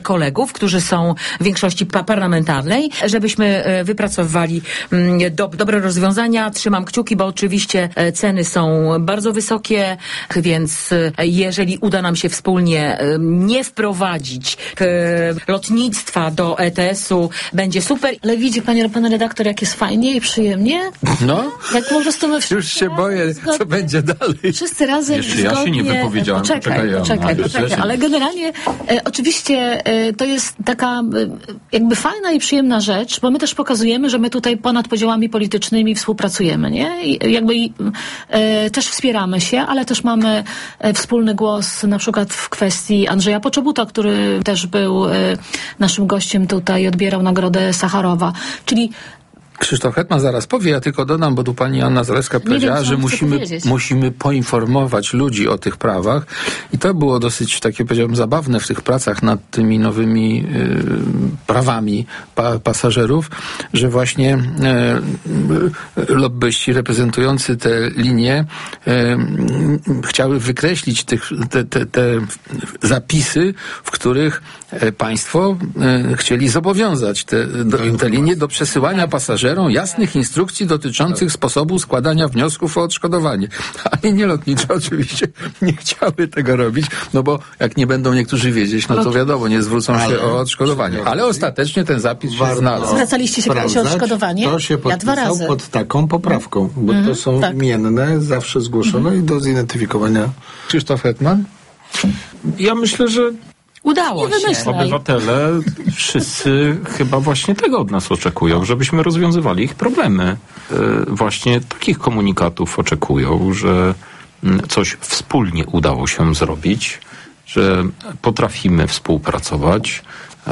kolegów, którzy są w większości parlamentarnej, żebyśmy wypracowywali dobre rozwiązania. Trzymam kciuki, bo oczywiście ceny są bardzo wysokie, więc jeżeli uda nam się wspólnie nie wprowadzić lotnictwa do ETS-u, będzie super. Ale widzi pan redaktor, jak jest fajnie i przyjemnie? No, Jak po prostu my już się boję, co będzie dalej. Wszyscy razem Jeszcze zgodnie... ja się nie wypowiedziałem. Poczekaj. Ale generalnie oczywiście to jest taka jakby fajna i przyjemna rzecz, bo my też pokazujemy, że my tutaj ponad podziałami politycznymi współpracujemy, nie? I jakby też wspieramy się, ale też mamy wspólny głos na przykład w kwestii Andrzeja Poczobuta, który też był naszym gościem tutaj, odbierał Nagrodę Sacharowa. Czyli Krzysztof Hetman zaraz powie, ja tylko dodam, bo tu pani Anna Zalewska powiedziała, że musimy poinformować ludzi o tych prawach i to było dosyć takie, powiedziałbym, zabawne w tych pracach nad tymi nowymi prawami pasażerów, że właśnie lobbyści reprezentujący te linie chciały wykreślić te zapisy, w których państwo chcieli zobowiązać te linie do przesyłania pasażerom jasnych instrukcji dotyczących sposobu składania wniosków o odszkodowanie. A linie lotnicze oczywiście nie chciały tego robić, no bo jak nie będą niektórzy wiedzieć, no to wiadomo, nie zwrócą się o odszkodowanie. Ale ostatecznie ten zapis się znalazł. Zwracaliście się kiedyś o odszkodowanie? To się podpisał pod taką poprawką, bo to są imienne, zawsze zgłoszone i do zidentyfikowania. Krzysztof Hetman? Ja myślę, że udało się. Obywatele wszyscy chyba właśnie tego od nas oczekują, żebyśmy rozwiązywali ich problemy. Właśnie takich komunikatów oczekują, że coś wspólnie udało się zrobić, że potrafimy współpracować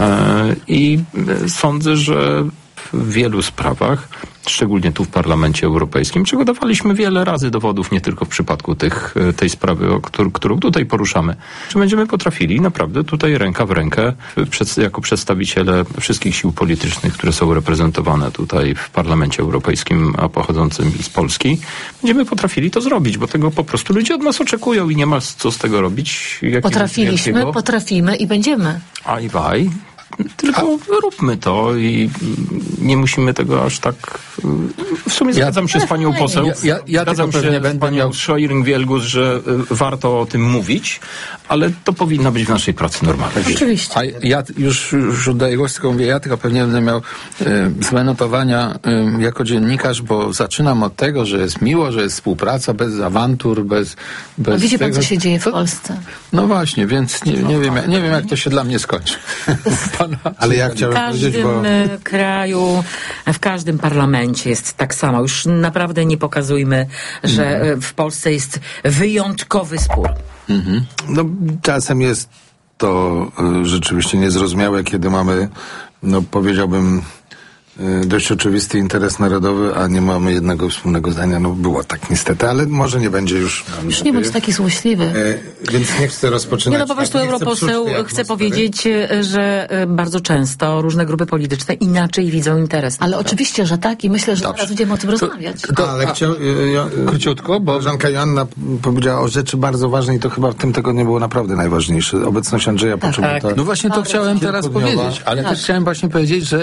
i sądzę, że w wielu sprawach, szczególnie tu w Parlamencie Europejskim, czego dawaliśmy wiele razy dowodów, nie tylko w przypadku tej sprawy, którą tutaj poruszamy, że będziemy potrafili naprawdę tutaj ręka w rękę, jako przedstawiciele wszystkich sił politycznych, które są reprezentowane tutaj w Parlamencie Europejskim, a pochodzącym z Polski, będziemy potrafili to zrobić, bo tego po prostu ludzie od nas oczekują i nie ma co z tego robić. Potrafimy i będziemy. Aj. Tylko róbmy to i nie musimy tego aż tak... W sumie zgadzam się z panią poseł. Zgadzam się z panią Scheuring-Wielgus, że warto o tym mówić, ale to powinno być w naszej pracy normalnej. Oczywiście. A ja już oddaję głos, tylko mówię, ja tylko pewnie będę miał złe notowania jako dziennikarz, bo zaczynam od tego, że jest miło, że jest współpraca, bez awantur, bez widzi pan, co się dzieje w Polsce. No właśnie, więc nie wiem, jak to się dla mnie skończy. Ale ja chciałem powiedzieć, bo... W każdym kraju, w każdym parlamencie jest tak samo. Już naprawdę nie pokazujmy, że w Polsce jest wyjątkowy spór. No, czasem jest to rzeczywiście niezrozumiałe, kiedy mamy, no powiedziałbym, dość oczywisty interes narodowy, a nie mamy jednego wspólnego zdania. No było tak niestety, ale może nie będzie już. Już nie bądź taki złośliwy. Więc nie chcę rozpoczynać. Nie, no po prostu europoseł chce powiedzieć, że bardzo często różne grupy polityczne inaczej widzą interes. Ale oczywiście, że tak i myślę, że teraz będziemy o tym rozmawiać. Ale króciutko, bo Żanka Joanna powiedziała o rzeczy bardzo ważnej i to chyba w tym tygodniu było naprawdę najważniejsze. Obecność Andrzeja Poczobuta. No właśnie to chciałem teraz powiedzieć, ale też chciałem właśnie powiedzieć, że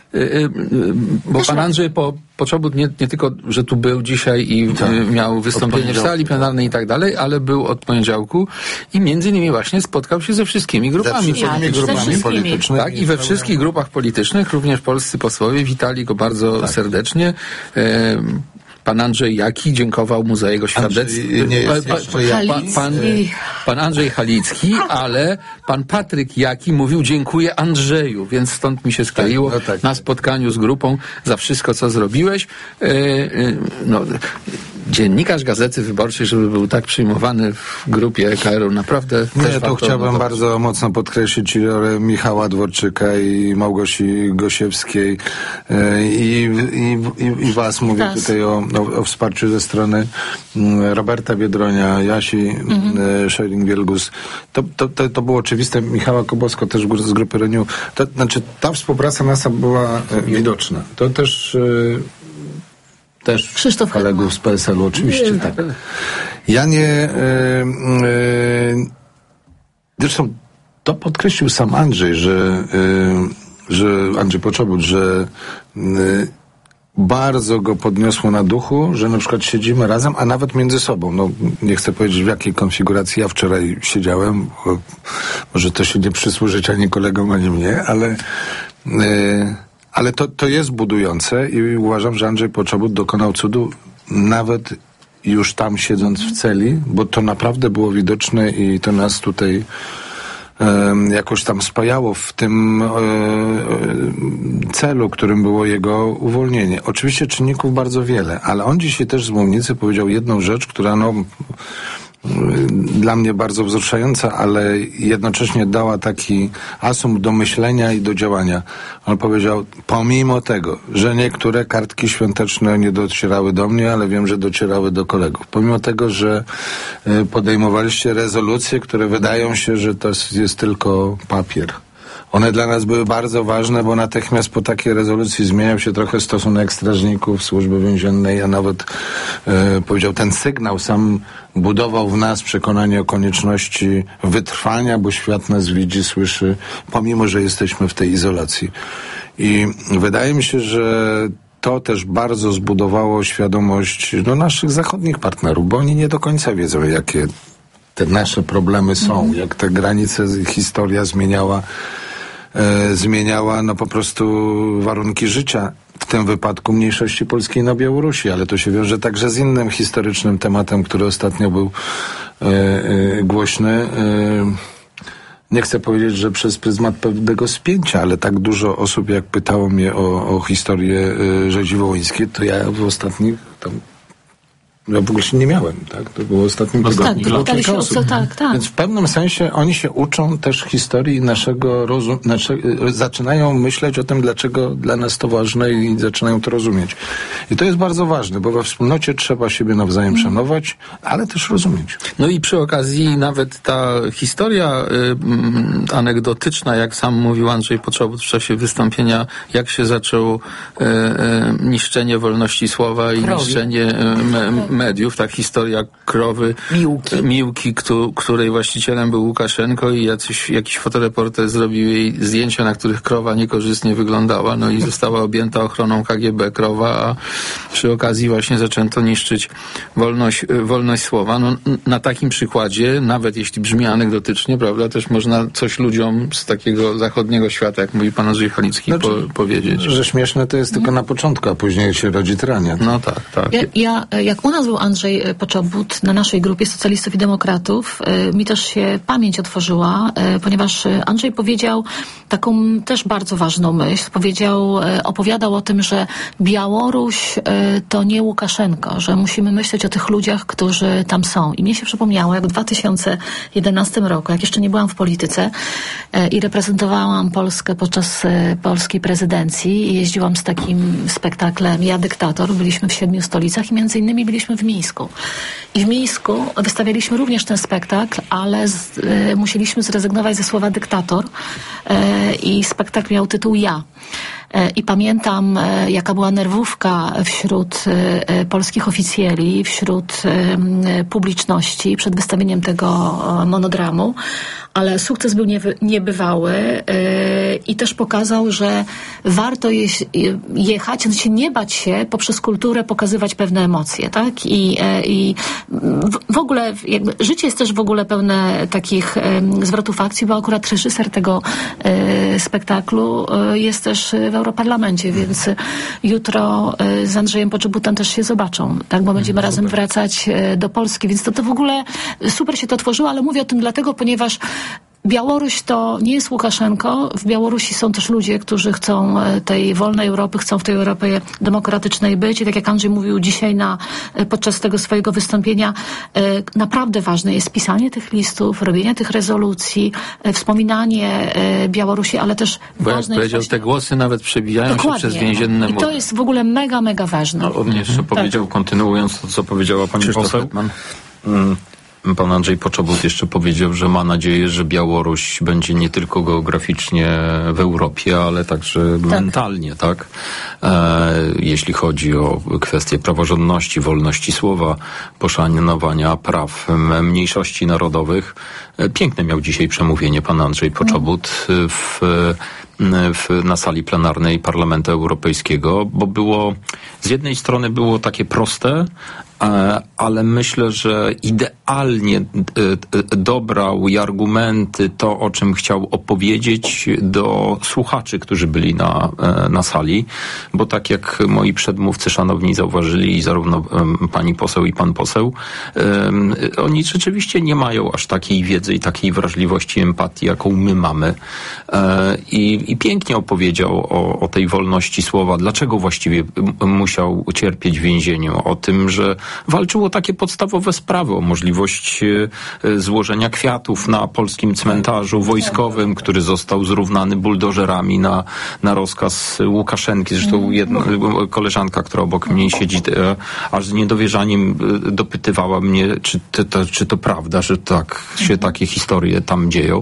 bo pan Andrzej Poczobut nie tylko, że tu był dzisiaj i miał wystąpienie w sali plenarnej i tak dalej, ale był od poniedziałku i między innymi właśnie spotkał się ze wszystkimi grupami politycznymi. Tak, i we wszystkich grupach politycznych, również polscy posłowie witali go bardzo serdecznie. Pan Andrzej Jaki dziękował mu za jego świadectwo. Pan Andrzej Halicki, ale pan Patryk Jaki mówił dziękuję Andrzeju, więc stąd mi się skleiło na spotkaniu z grupą za wszystko, co zrobiłeś. Dziennikarz Gazety Wyborczej, żeby był tak przyjmowany w grupie EKR-u, naprawdę też ja to chciałbym bardzo mocno podkreślić rolę Michała Dworczyka i Małgosi Gosiewskiej i was mówię tutaj o wsparciu ze strony Roberta Biedronia, Jasi Scheuring-Wielgus. To było oczywiste. Michała Kobosko też z grupy Renew. To znaczy ta współpraca nasza była widoczna. To też Krzysztof kolegów z PSL-u, oczywiście tak. Ja nie... Zresztą to podkreślił sam Andrzej, że Andrzej Poczobut, że bardzo go podniosło na duchu, że na przykład siedzimy razem, a nawet między sobą. No, nie chcę powiedzieć, w jakiej konfiguracji ja wczoraj siedziałem, bo może to się nie przysłużyć ani kolegom, ani mnie, ale to jest budujące i uważam, że Andrzej Poczobut dokonał cudu nawet już tam siedząc w celi, bo to naprawdę było widoczne i to nas tutaj jakoś tam spajało w tym celu, którym było jego uwolnienie. Oczywiście czynników bardzo wiele, ale on dzisiaj też z mównicy powiedział jedną rzecz, która dla mnie bardzo wzruszająca, ale jednocześnie dała taki asumpt do myślenia i do działania. On powiedział, pomimo tego, że niektóre kartki świąteczne nie docierały do mnie, ale wiem, że docierały do kolegów. Pomimo tego, że podejmowaliście rezolucje, które wydają się, że to jest tylko papier. One dla nas były bardzo ważne, bo natychmiast po takiej rezolucji zmieniał się trochę stosunek strażników Służby Więziennej, a nawet powiedział, ten sygnał sam budował w nas przekonanie o konieczności wytrwania, bo świat nas widzi, słyszy, pomimo że jesteśmy w tej izolacji. I wydaje mi się, że to też bardzo zbudowało świadomość naszych zachodnich partnerów, bo oni nie do końca wiedzą, jakie te nasze problemy są, jak te granice, historia zmieniała po prostu warunki życia, w tym wypadku mniejszości polskiej na Białorusi, ale to się wiąże także z innym historycznym tematem, który ostatnio był głośny. Nie chcę powiedzieć, że przez pryzmat pewnego spięcia, ale tak dużo osób, jak pytało mnie o historię rzezi wołyńskiej, to ja w ostatnich ja w ogóle się nie miałem, tak? To było ostatnim tygodniu. Tak. Więc w pewnym sensie oni się uczą też historii zaczynają myśleć o tym, dlaczego dla nas to ważne i zaczynają to rozumieć. I to jest bardzo ważne, bo we wspólnocie trzeba siebie nawzajem szanować, ale też rozumieć. No i przy okazji nawet ta historia anegdotyczna, jak sam mówił Andrzej Poczobut w czasie wystąpienia, jak się zaczęło niszczenie wolności słowa i niszczenie mediów, ta historia krowy Miłki, której właścicielem był Łukaszenko i jakiś fotoreporter zrobił jej zdjęcia, na których krowa niekorzystnie wyglądała, no i została objęta ochroną KGB krowa, a przy okazji właśnie zaczęto niszczyć wolność słowa. No, na takim przykładzie, nawet jeśli brzmi anegdotycznie, prawda, też można coś ludziom z takiego zachodniego świata, jak mówi pan Andrzej Halicki, powiedzieć. Że śmieszne to jest tylko na początku, a później się rodzi tyrania. No tak. Jak u nas był Andrzej Poczobut na naszej grupie socjalistów i demokratów, mi też się pamięć otworzyła, ponieważ Andrzej powiedział taką też bardzo ważną myśl. Opowiadał o tym, że Białoruś to nie Łukaszenko, że musimy myśleć o tych ludziach, którzy tam są. I mnie się przypomniało, jak w 2011 roku, jak jeszcze nie byłam w polityce i reprezentowałam Polskę podczas polskiej prezydencji i jeździłam z takim spektaklem Ja dyktator. Byliśmy w 7 stolicach i między innymi byliśmy w Mińsku. I w Mińsku wystawialiśmy również ten spektakl, ale musieliśmy zrezygnować ze słowa dyktator i spektakl miał tytuł Ja. I pamiętam, jaka była nerwówka wśród polskich oficjeli, wśród publiczności przed wystawieniem tego monodramu, ale sukces był niebywały i też pokazał, że warto jechać, znaczy nie bać się poprzez kulturę pokazywać pewne emocje, tak? I w ogóle życie jest też w ogóle pełne takich zwrotów akcji, bo akurat reżyser tego spektaklu jest też w Europarlamencie, więc jutro z Andrzejem Poczobutem też się zobaczą, tak? Bo będziemy razem wracać do Polski, więc to w ogóle super się to tworzyło, ale mówię o tym dlatego, ponieważ Białoruś to nie jest Łukaszenko. W Białorusi są też ludzie, którzy chcą tej wolnej Europy, chcą w tej Europie demokratycznej być. I tak jak Andrzej mówił dzisiaj podczas tego swojego wystąpienia, naprawdę ważne jest pisanie tych listów, robienie tych rezolucji, wspominanie Białorusi, ale też bo jak powiedział, te głosy nawet przebijają się przez więzienne mury. I to jest w ogóle mega, mega ważne. On jeszcze powiedział, kontynuując to, co powiedziała pani poseł, pan Andrzej Poczobut jeszcze powiedział, że ma nadzieję, że Białoruś będzie nie tylko geograficznie w Europie, ale także mentalnie, tak? Jeśli chodzi o kwestie praworządności, wolności słowa, poszanowania praw mniejszości narodowych. Piękne miał dzisiaj przemówienie pan Andrzej Poczobut na sali plenarnej Parlamentu Europejskiego, bo z jednej strony było takie proste, ale myślę, że idealnie dobrał i argumenty to, o czym chciał opowiedzieć do słuchaczy, którzy byli na sali, bo tak jak moi przedmówcy szanowni zauważyli, zarówno pani poseł i pan poseł, oni rzeczywiście nie mają aż takiej wiedzy i takiej wrażliwości, empatii, jaką my mamy. I pięknie opowiedział o tej wolności słowa, dlaczego właściwie musiał cierpieć w więzieniu, o tym, że walczył o takie podstawowe sprawy, o możliwość złożenia kwiatów na polskim cmentarzu wojskowym, który został zrównany buldożerami na rozkaz Łukaszenki. Zresztą jedna koleżanka, która obok mnie siedzi, aż z niedowierzaniem dopytywała mnie, czy to prawda, że tak się takie historie tam dzieją.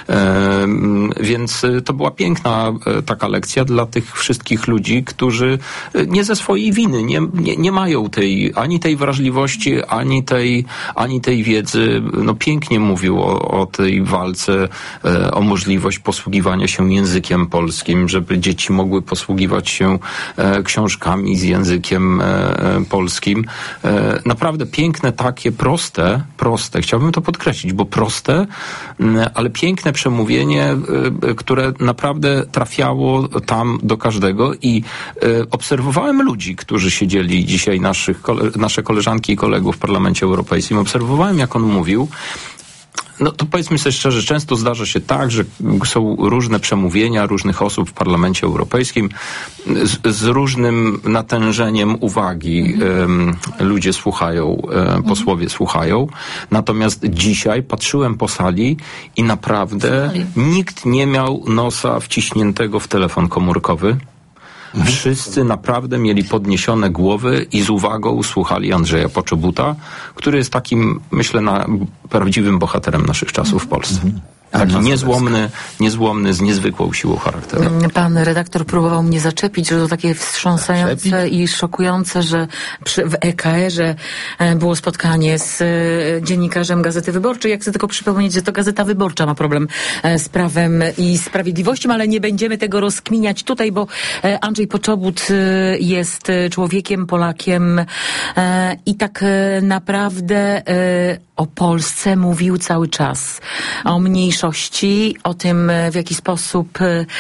Więc to była piękna taka lekcja dla tych wszystkich ludzi, którzy nie ze swojej winy nie mają ani tej wrażliwości, ani tej wiedzy. No pięknie mówił o tej walce, o możliwość posługiwania się językiem polskim, żeby dzieci mogły posługiwać się książkami z językiem polskim. Naprawdę piękne, takie proste, chciałbym to podkreślić, bo proste, ale piękne przemówienie, które naprawdę trafiało tam do każdego i obserwowałem ludzi, którzy siedzieli dzisiaj, nasze koleżanki i kolegów w Parlamencie Europejskim. Obserwowałem, jak on mówił. No to powiedzmy sobie szczerze, często zdarza się tak, że są różne przemówienia różnych osób w Parlamencie Europejskim z różnym natężeniem uwagi. Ludzie słuchają, posłowie słuchają. Natomiast dzisiaj patrzyłem po sali i naprawdę nikt nie miał nosa wciśniętego w telefon komórkowy. Wszyscy naprawdę mieli podniesione głowy i z uwagą słuchali Andrzeja Poczobuta, który jest takim, myślę, prawdziwym bohaterem naszych czasów w Polsce. Taki niezłomny, z niezwykłą siłą charakteru. Pan redaktor próbował mnie zaczepić, że to takie wstrząsające i szokujące, że w EKR-ze było spotkanie z dziennikarzem Gazety Wyborczej. Ja chcę tylko przypomnieć, że to Gazeta Wyborcza ma problem z prawem i sprawiedliwością, ale nie będziemy tego rozkminiać tutaj, bo Andrzej Poczobut jest człowiekiem, Polakiem i tak naprawdę o Polsce mówił cały czas, o mniejszości, o tym, w jaki sposób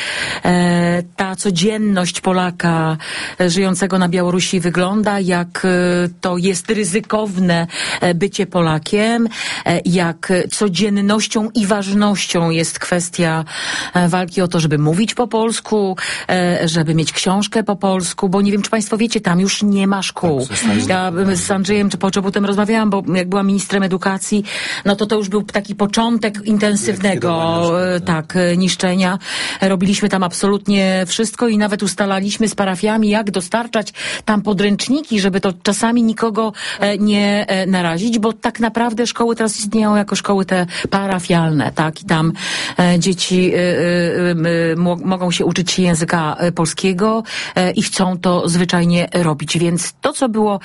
ta codzienność Polaka żyjącego na Białorusi wygląda, jak to jest ryzykowne bycie Polakiem, jak codziennością i ważnością jest kwestia walki o to, żeby mówić po polsku, żeby mieć książkę po polsku, bo nie wiem, czy państwo wiecie, tam już nie ma szkół. Ja z Andrzejem Poczobutem rozmawiałam, bo jak byłam ministrem edukacji, no to już był taki początek intensywnego niszczenia. Robiliśmy tam absolutnie wszystko i nawet ustalaliśmy z parafiami, jak dostarczać tam podręczniki, żeby to czasami nikogo nie narazić, bo tak naprawdę szkoły teraz istnieją jako szkoły te parafialne, tak? I tam dzieci mogą się uczyć języka polskiego i chcą to zwyczajnie robić. Więc to, co było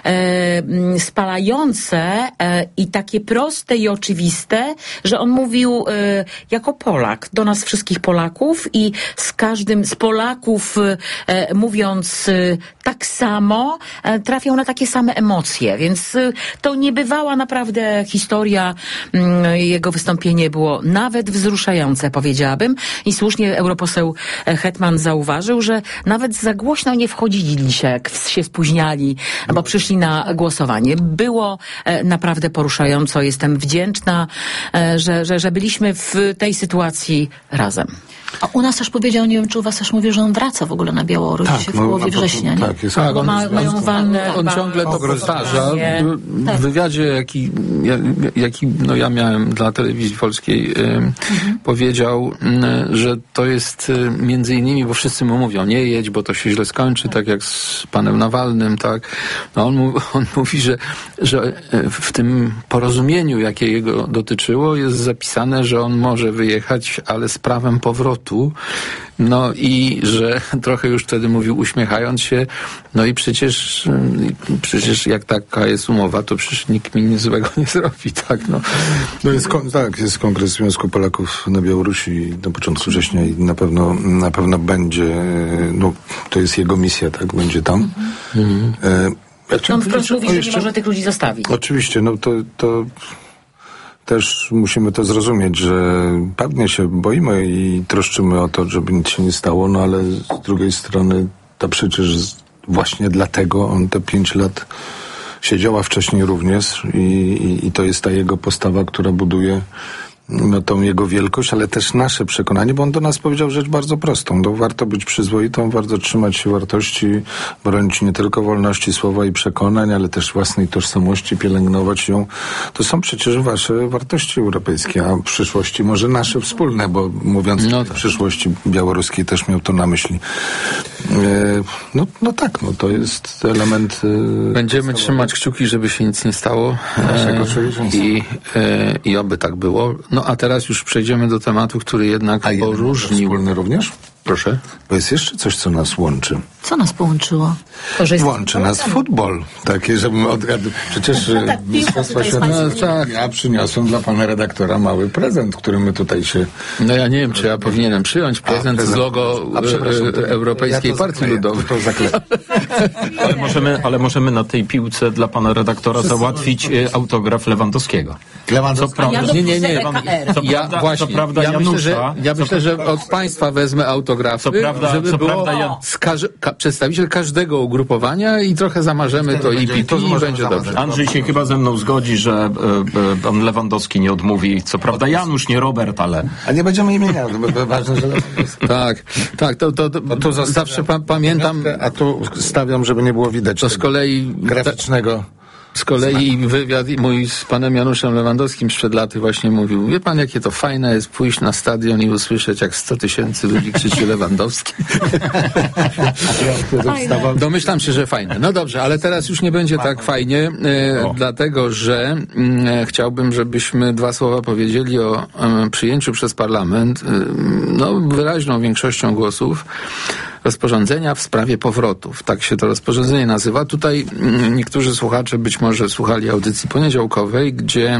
spalające i takie proste i oczywiste, że on mówił jako Polak do nas wszystkich Polaków i z każdym z Polaków mówiąc tak samo trafiał na takie same emocje, więc to niebywała naprawdę historia. Jego wystąpienie było nawet wzruszające, powiedziałabym, i słusznie europoseł Hetman zauważył, że nawet za głośno nie wchodzili dzisiaj, jak się spóźniali, bo przyszli na głosowanie. Było naprawdę poruszająco. Jestem wdzięczna, że byliśmy w tej sytuacji razem. A u nas też powiedział, nie wiem, czy u was też mówił, że on wraca w ogóle na Białoruś w połowie września, nie? Tak, jest. Bo mają walne... On ciągle to powtarza. W wywiadzie, jaki ja miałem dla telewizji polskiej, powiedział, że to jest między innymi, bo wszyscy mu mówią, nie jedź, bo to się źle skończy, tak jak z panem Nawalnym, tak. No on mówi, że w tym porozumieniu, jakie jego dotyczyło, jest zapisane, że on może wyjechać, ale z prawem powrotu. No i że trochę już wtedy mówił, uśmiechając się, no i przecież jak taka jest umowa, to przecież nikt mi nic złego nie zrobi, tak, no. No jest kongres Związku Polaków na Białorusi na początku września i na pewno będzie, no to jest jego misja, tak, będzie tam. On wprost mówi, że nie może tych ludzi zostawić. Oczywiście, no to też musimy to zrozumieć, że pewnie się boimy i troszczymy o to, żeby nic się nie stało, no ale z drugiej strony to przecież właśnie dlatego on te 5 lat siedział, a wcześniej również i to jest ta jego postawa, która buduje no, tą jego wielkość, ale też nasze przekonanie, bo on do nas powiedział rzecz bardzo prostą. No, warto być przyzwoitą, warto trzymać się wartości, bronić nie tylko wolności słowa i przekonań, ale też własnej tożsamości, pielęgnować ją. To są przecież wasze wartości europejskie, a w przyszłości może nasze wspólne, bo mówiąc o przyszłości białoruskiej też miał to na myśli. To jest element... Będziemy trzymać kciuki, żeby się nic nie stało i oby tak było. No a teraz już przejdziemy do tematu, który jednak poróżnił. Wspólny również? Proszę. Bo jest jeszcze coś, co nas łączy. Co nas połączyło? Łączy nas futbol. Takie, żebym odgadł. Przecież ja przyniosłem dla pana redaktora mały prezent, który my tutaj się... No ja nie wiem, czy ja powinienem przyjąć prezent z logo Europejskiej Partii Ludowej. Ale możemy na tej piłce dla pana redaktora załatwić autograf Lewandowskiego. Ja myślę, że od państwa wezmę autografy, żeby było przedstawiciel każdego ugrupowania i trochę zamarzemy to i będzie dobrze. Andrzej się chyba ze mną zgodzi, że pan Lewandowski nie odmówi. Co prawda Janusz, nie Robert, ale... A nie będziemy imienia. Ważne, że... Tak, to zawsze pamiętam... A tu stawiam, żeby nie było widać to z kolei graficznego... Z kolei wywiad mój z panem Januszem Lewandowskim sprzed laty właśnie mówił, wie pan, jakie to fajne jest pójść na stadion i usłyszeć, jak 100 000 ludzi krzyczy Lewandowski. Domyślam się, że fajne. No dobrze, ale teraz już nie będzie tak fajnie, dlatego że chciałbym, żebyśmy 2 słowa powiedzieli o przyjęciu przez parlament wyraźną większością głosów rozporządzenia w sprawie powrotów. Tak się to rozporządzenie nazywa. Tutaj niektórzy słuchacze być może słuchali audycji poniedziałkowej, gdzie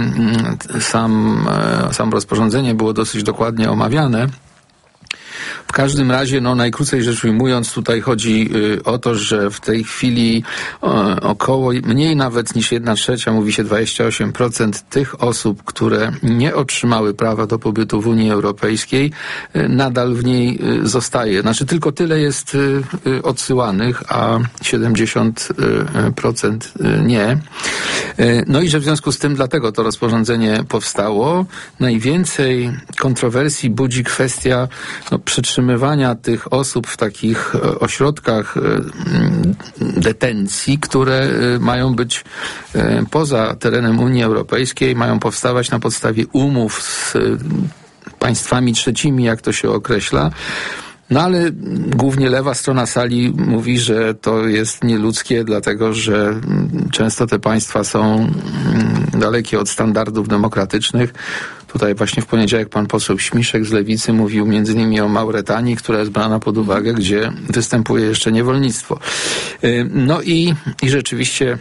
sam rozporządzenie było dosyć dokładnie omawiane. W każdym razie, najkrócej rzecz ujmując, tutaj chodzi o to, że w tej chwili mniej nawet niż 1/3, mówi się 28% tych osób, które nie otrzymały prawa do pobytu w Unii Europejskiej, nadal w niej zostaje. Znaczy tylko tyle jest odsyłanych, a 70% nie. No i że w związku z tym dlatego to rozporządzenie powstało. Najwięcej kontrowersji budzi kwestia przetrzymywania tych osób w takich ośrodkach detencji, które mają być poza terenem Unii Europejskiej, mają powstawać na podstawie umów z państwami trzecimi, jak to się określa. No ale głównie lewa strona sali mówi, że to jest nieludzkie, dlatego że często te państwa są dalekie od standardów demokratycznych. Tutaj właśnie w poniedziałek pan poseł Śmiszek z Lewicy mówił między innymi o Mauretanii, która jest brana pod uwagę, gdzie występuje jeszcze niewolnictwo. No i rzeczywiście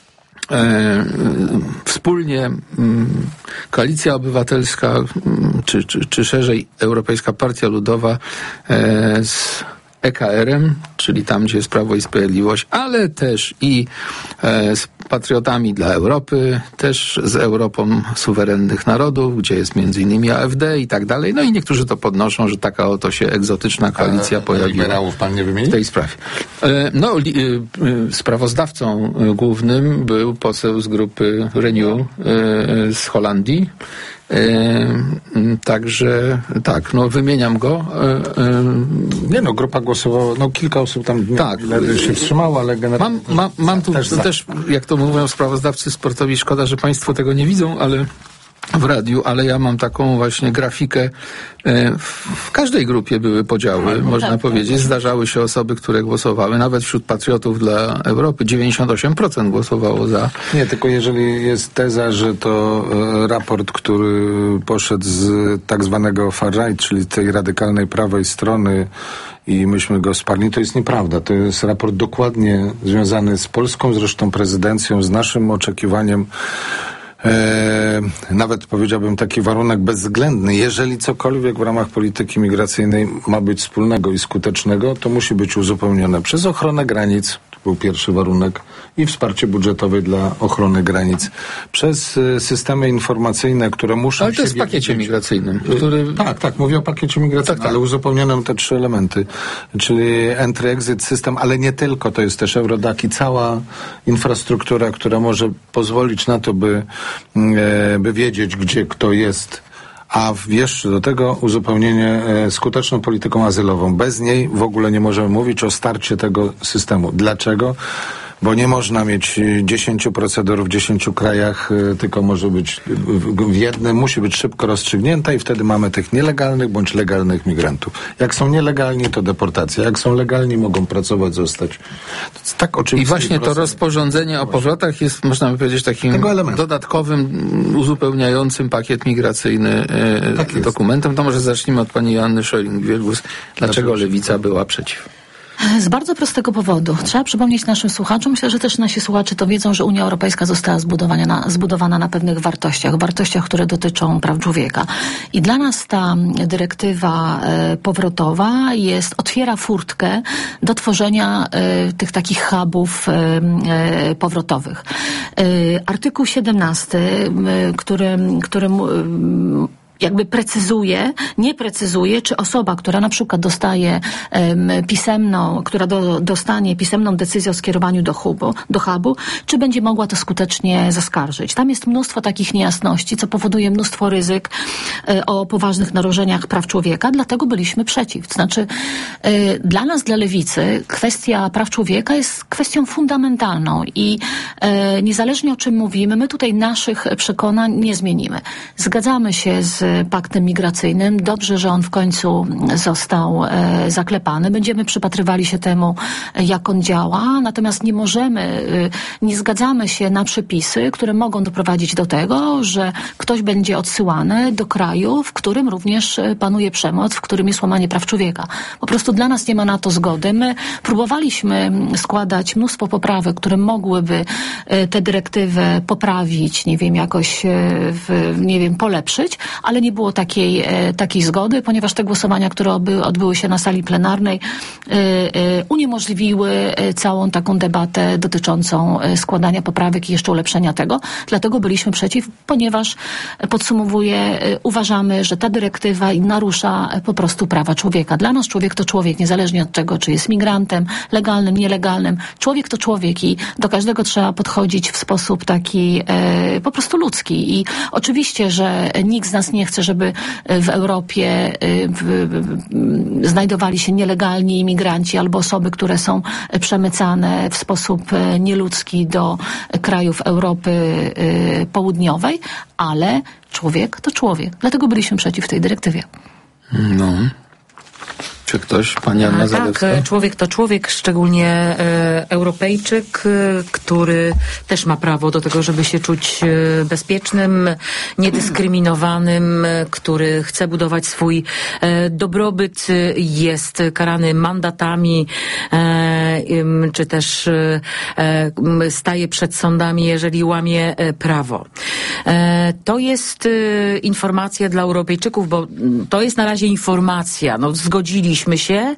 wspólnie Koalicja Obywatelska, czy szerzej Europejska Partia Ludowa z EKR-em, czyli tam, gdzie jest Prawo i Sprawiedliwość, ale też i z Patriotami dla Europy, też z Europą Suwerennych Narodów, gdzie jest między innymi AfD i tak dalej. No i niektórzy to podnoszą, że taka oto się egzotyczna koalicja pojawiła. Liberałów pan nie wymieni? W tej sprawie. Sprawozdawcą głównym był poseł z grupy Renew z Holandii, Także tak, no wymieniam go. Nie no, grupa głosowała, no kilka osób tam tak, się wstrzymało, ale generalnie... Mam tu też, jak to mówią sprawozdawcy sportowi, szkoda, że państwo tego nie widzą, ale w radiu, ale ja mam taką właśnie grafikę. W każdej grupie były podziały, można powiedzieć. Zdarzały się osoby, które głosowały, nawet wśród patriotów dla Europy 98% głosowało za. Nie, tylko jeżeli jest teza, że to raport, który poszedł z tak zwanego far-right, czyli tej radykalnej prawej strony i myśmy go wsparli, to jest nieprawda. To jest raport dokładnie związany z polską zresztą prezydencją, z naszym oczekiwaniem. Nawet powiedziałbym taki warunek bezwzględny. Jeżeli cokolwiek w ramach polityki migracyjnej ma być wspólnego i skutecznego, to musi być uzupełnione przez ochronę granic, to był pierwszy warunek, i wsparcie budżetowe dla ochrony granic, przez systemy informacyjne, które muszą... Ale to jest w pakiecie migracyjnym, który... Tak, mówię o pakiecie migracyjnym, tak. Ale uzupełniono te 3 elementy, czyli entry-exit system, ale nie tylko, to jest też Eurodac i cała infrastruktura, która może pozwolić na to, by wiedzieć, gdzie kto jest, a jeszcze do tego uzupełnienie skuteczną polityką azylową. Bez niej w ogóle nie możemy mówić o starcie tego systemu. Dlaczego? Bo nie można mieć 10 procedur w 10 krajach, tylko może być w jednym, musi być szybko rozstrzygnięta i wtedy mamy tych nielegalnych bądź legalnych migrantów. Jak są nielegalni, to deportacja. Jak są legalni, mogą pracować, zostać. To jest tak oczywiste. I właśnie to rozporządzenie o powrotach jest, można by powiedzieć, takim dodatkowym, uzupełniającym pakiet migracyjny dokumentem. To może zacznijmy od pani Joanny Scheuring-Wielgus. Dlaczego Lewica była przeciw? Z bardzo prostego powodu. Trzeba przypomnieć naszym słuchaczom, myślę, że też nasi słuchacze to wiedzą, że Unia Europejska została zbudowana na pewnych wartościach, które dotyczą praw człowieka. I dla nas ta dyrektywa powrotowa otwiera furtkę do tworzenia tych takich hubów powrotowych. Artykuł 17, który jakby nie precyzuje, czy osoba, która na przykład dostaje dostanie pisemną decyzję o skierowaniu do hubu, czy będzie mogła to skutecznie zaskarżyć. Tam jest mnóstwo takich niejasności, co powoduje mnóstwo ryzyk o poważnych naruszeniach praw człowieka, dlatego byliśmy przeciw. To znaczy, dla nas, dla Lewicy, kwestia praw człowieka jest kwestią fundamentalną i niezależnie o czym mówimy, my tutaj naszych przekonań nie zmienimy. Zgadzamy się z paktem migracyjnym. Dobrze, że on w końcu został zaklepany. Będziemy przypatrywali się temu, jak on działa, natomiast nie zgadzamy się na przepisy, które mogą doprowadzić do tego, że ktoś będzie odsyłany do kraju, w którym również panuje przemoc, w którym jest łamanie praw człowieka. Po prostu dla nas nie ma na to zgody. My próbowaliśmy składać mnóstwo poprawek, które mogłyby tę dyrektywę poprawić, jakoś polepszyć, ale nie było takiej zgody, ponieważ te głosowania, które odbyły się na sali plenarnej, uniemożliwiły całą taką debatę dotyczącą składania poprawek i jeszcze ulepszenia tego. Dlatego byliśmy przeciw, ponieważ podsumowuję, uważamy, że ta dyrektywa narusza po prostu prawa człowieka. Dla nas człowiek to człowiek, niezależnie od tego, czy jest migrantem, legalnym, nielegalnym. Człowiek to człowiek i do każdego trzeba podchodzić w sposób taki po prostu ludzki. I oczywiście, że nikt z nas nie chce, żeby w Europie znajdowali się nielegalni imigranci albo osoby, które są przemycane w sposób nieludzki do krajów Europy Południowej, ale człowiek to człowiek. Dlatego byliśmy przeciw tej dyrektywie. No. Czy ktoś? Pani Anna Zalewska? Tak, człowiek to człowiek, szczególnie Europejczyk, który też ma prawo do tego, żeby się czuć bezpiecznym, niedyskryminowanym, który chce budować swój dobrobyt, jest karany mandatami, czy też staje przed sądami, jeżeli łamie prawo. To jest informacja dla Europejczyków, bo to jest na razie informacja. Zgodziliśmy się,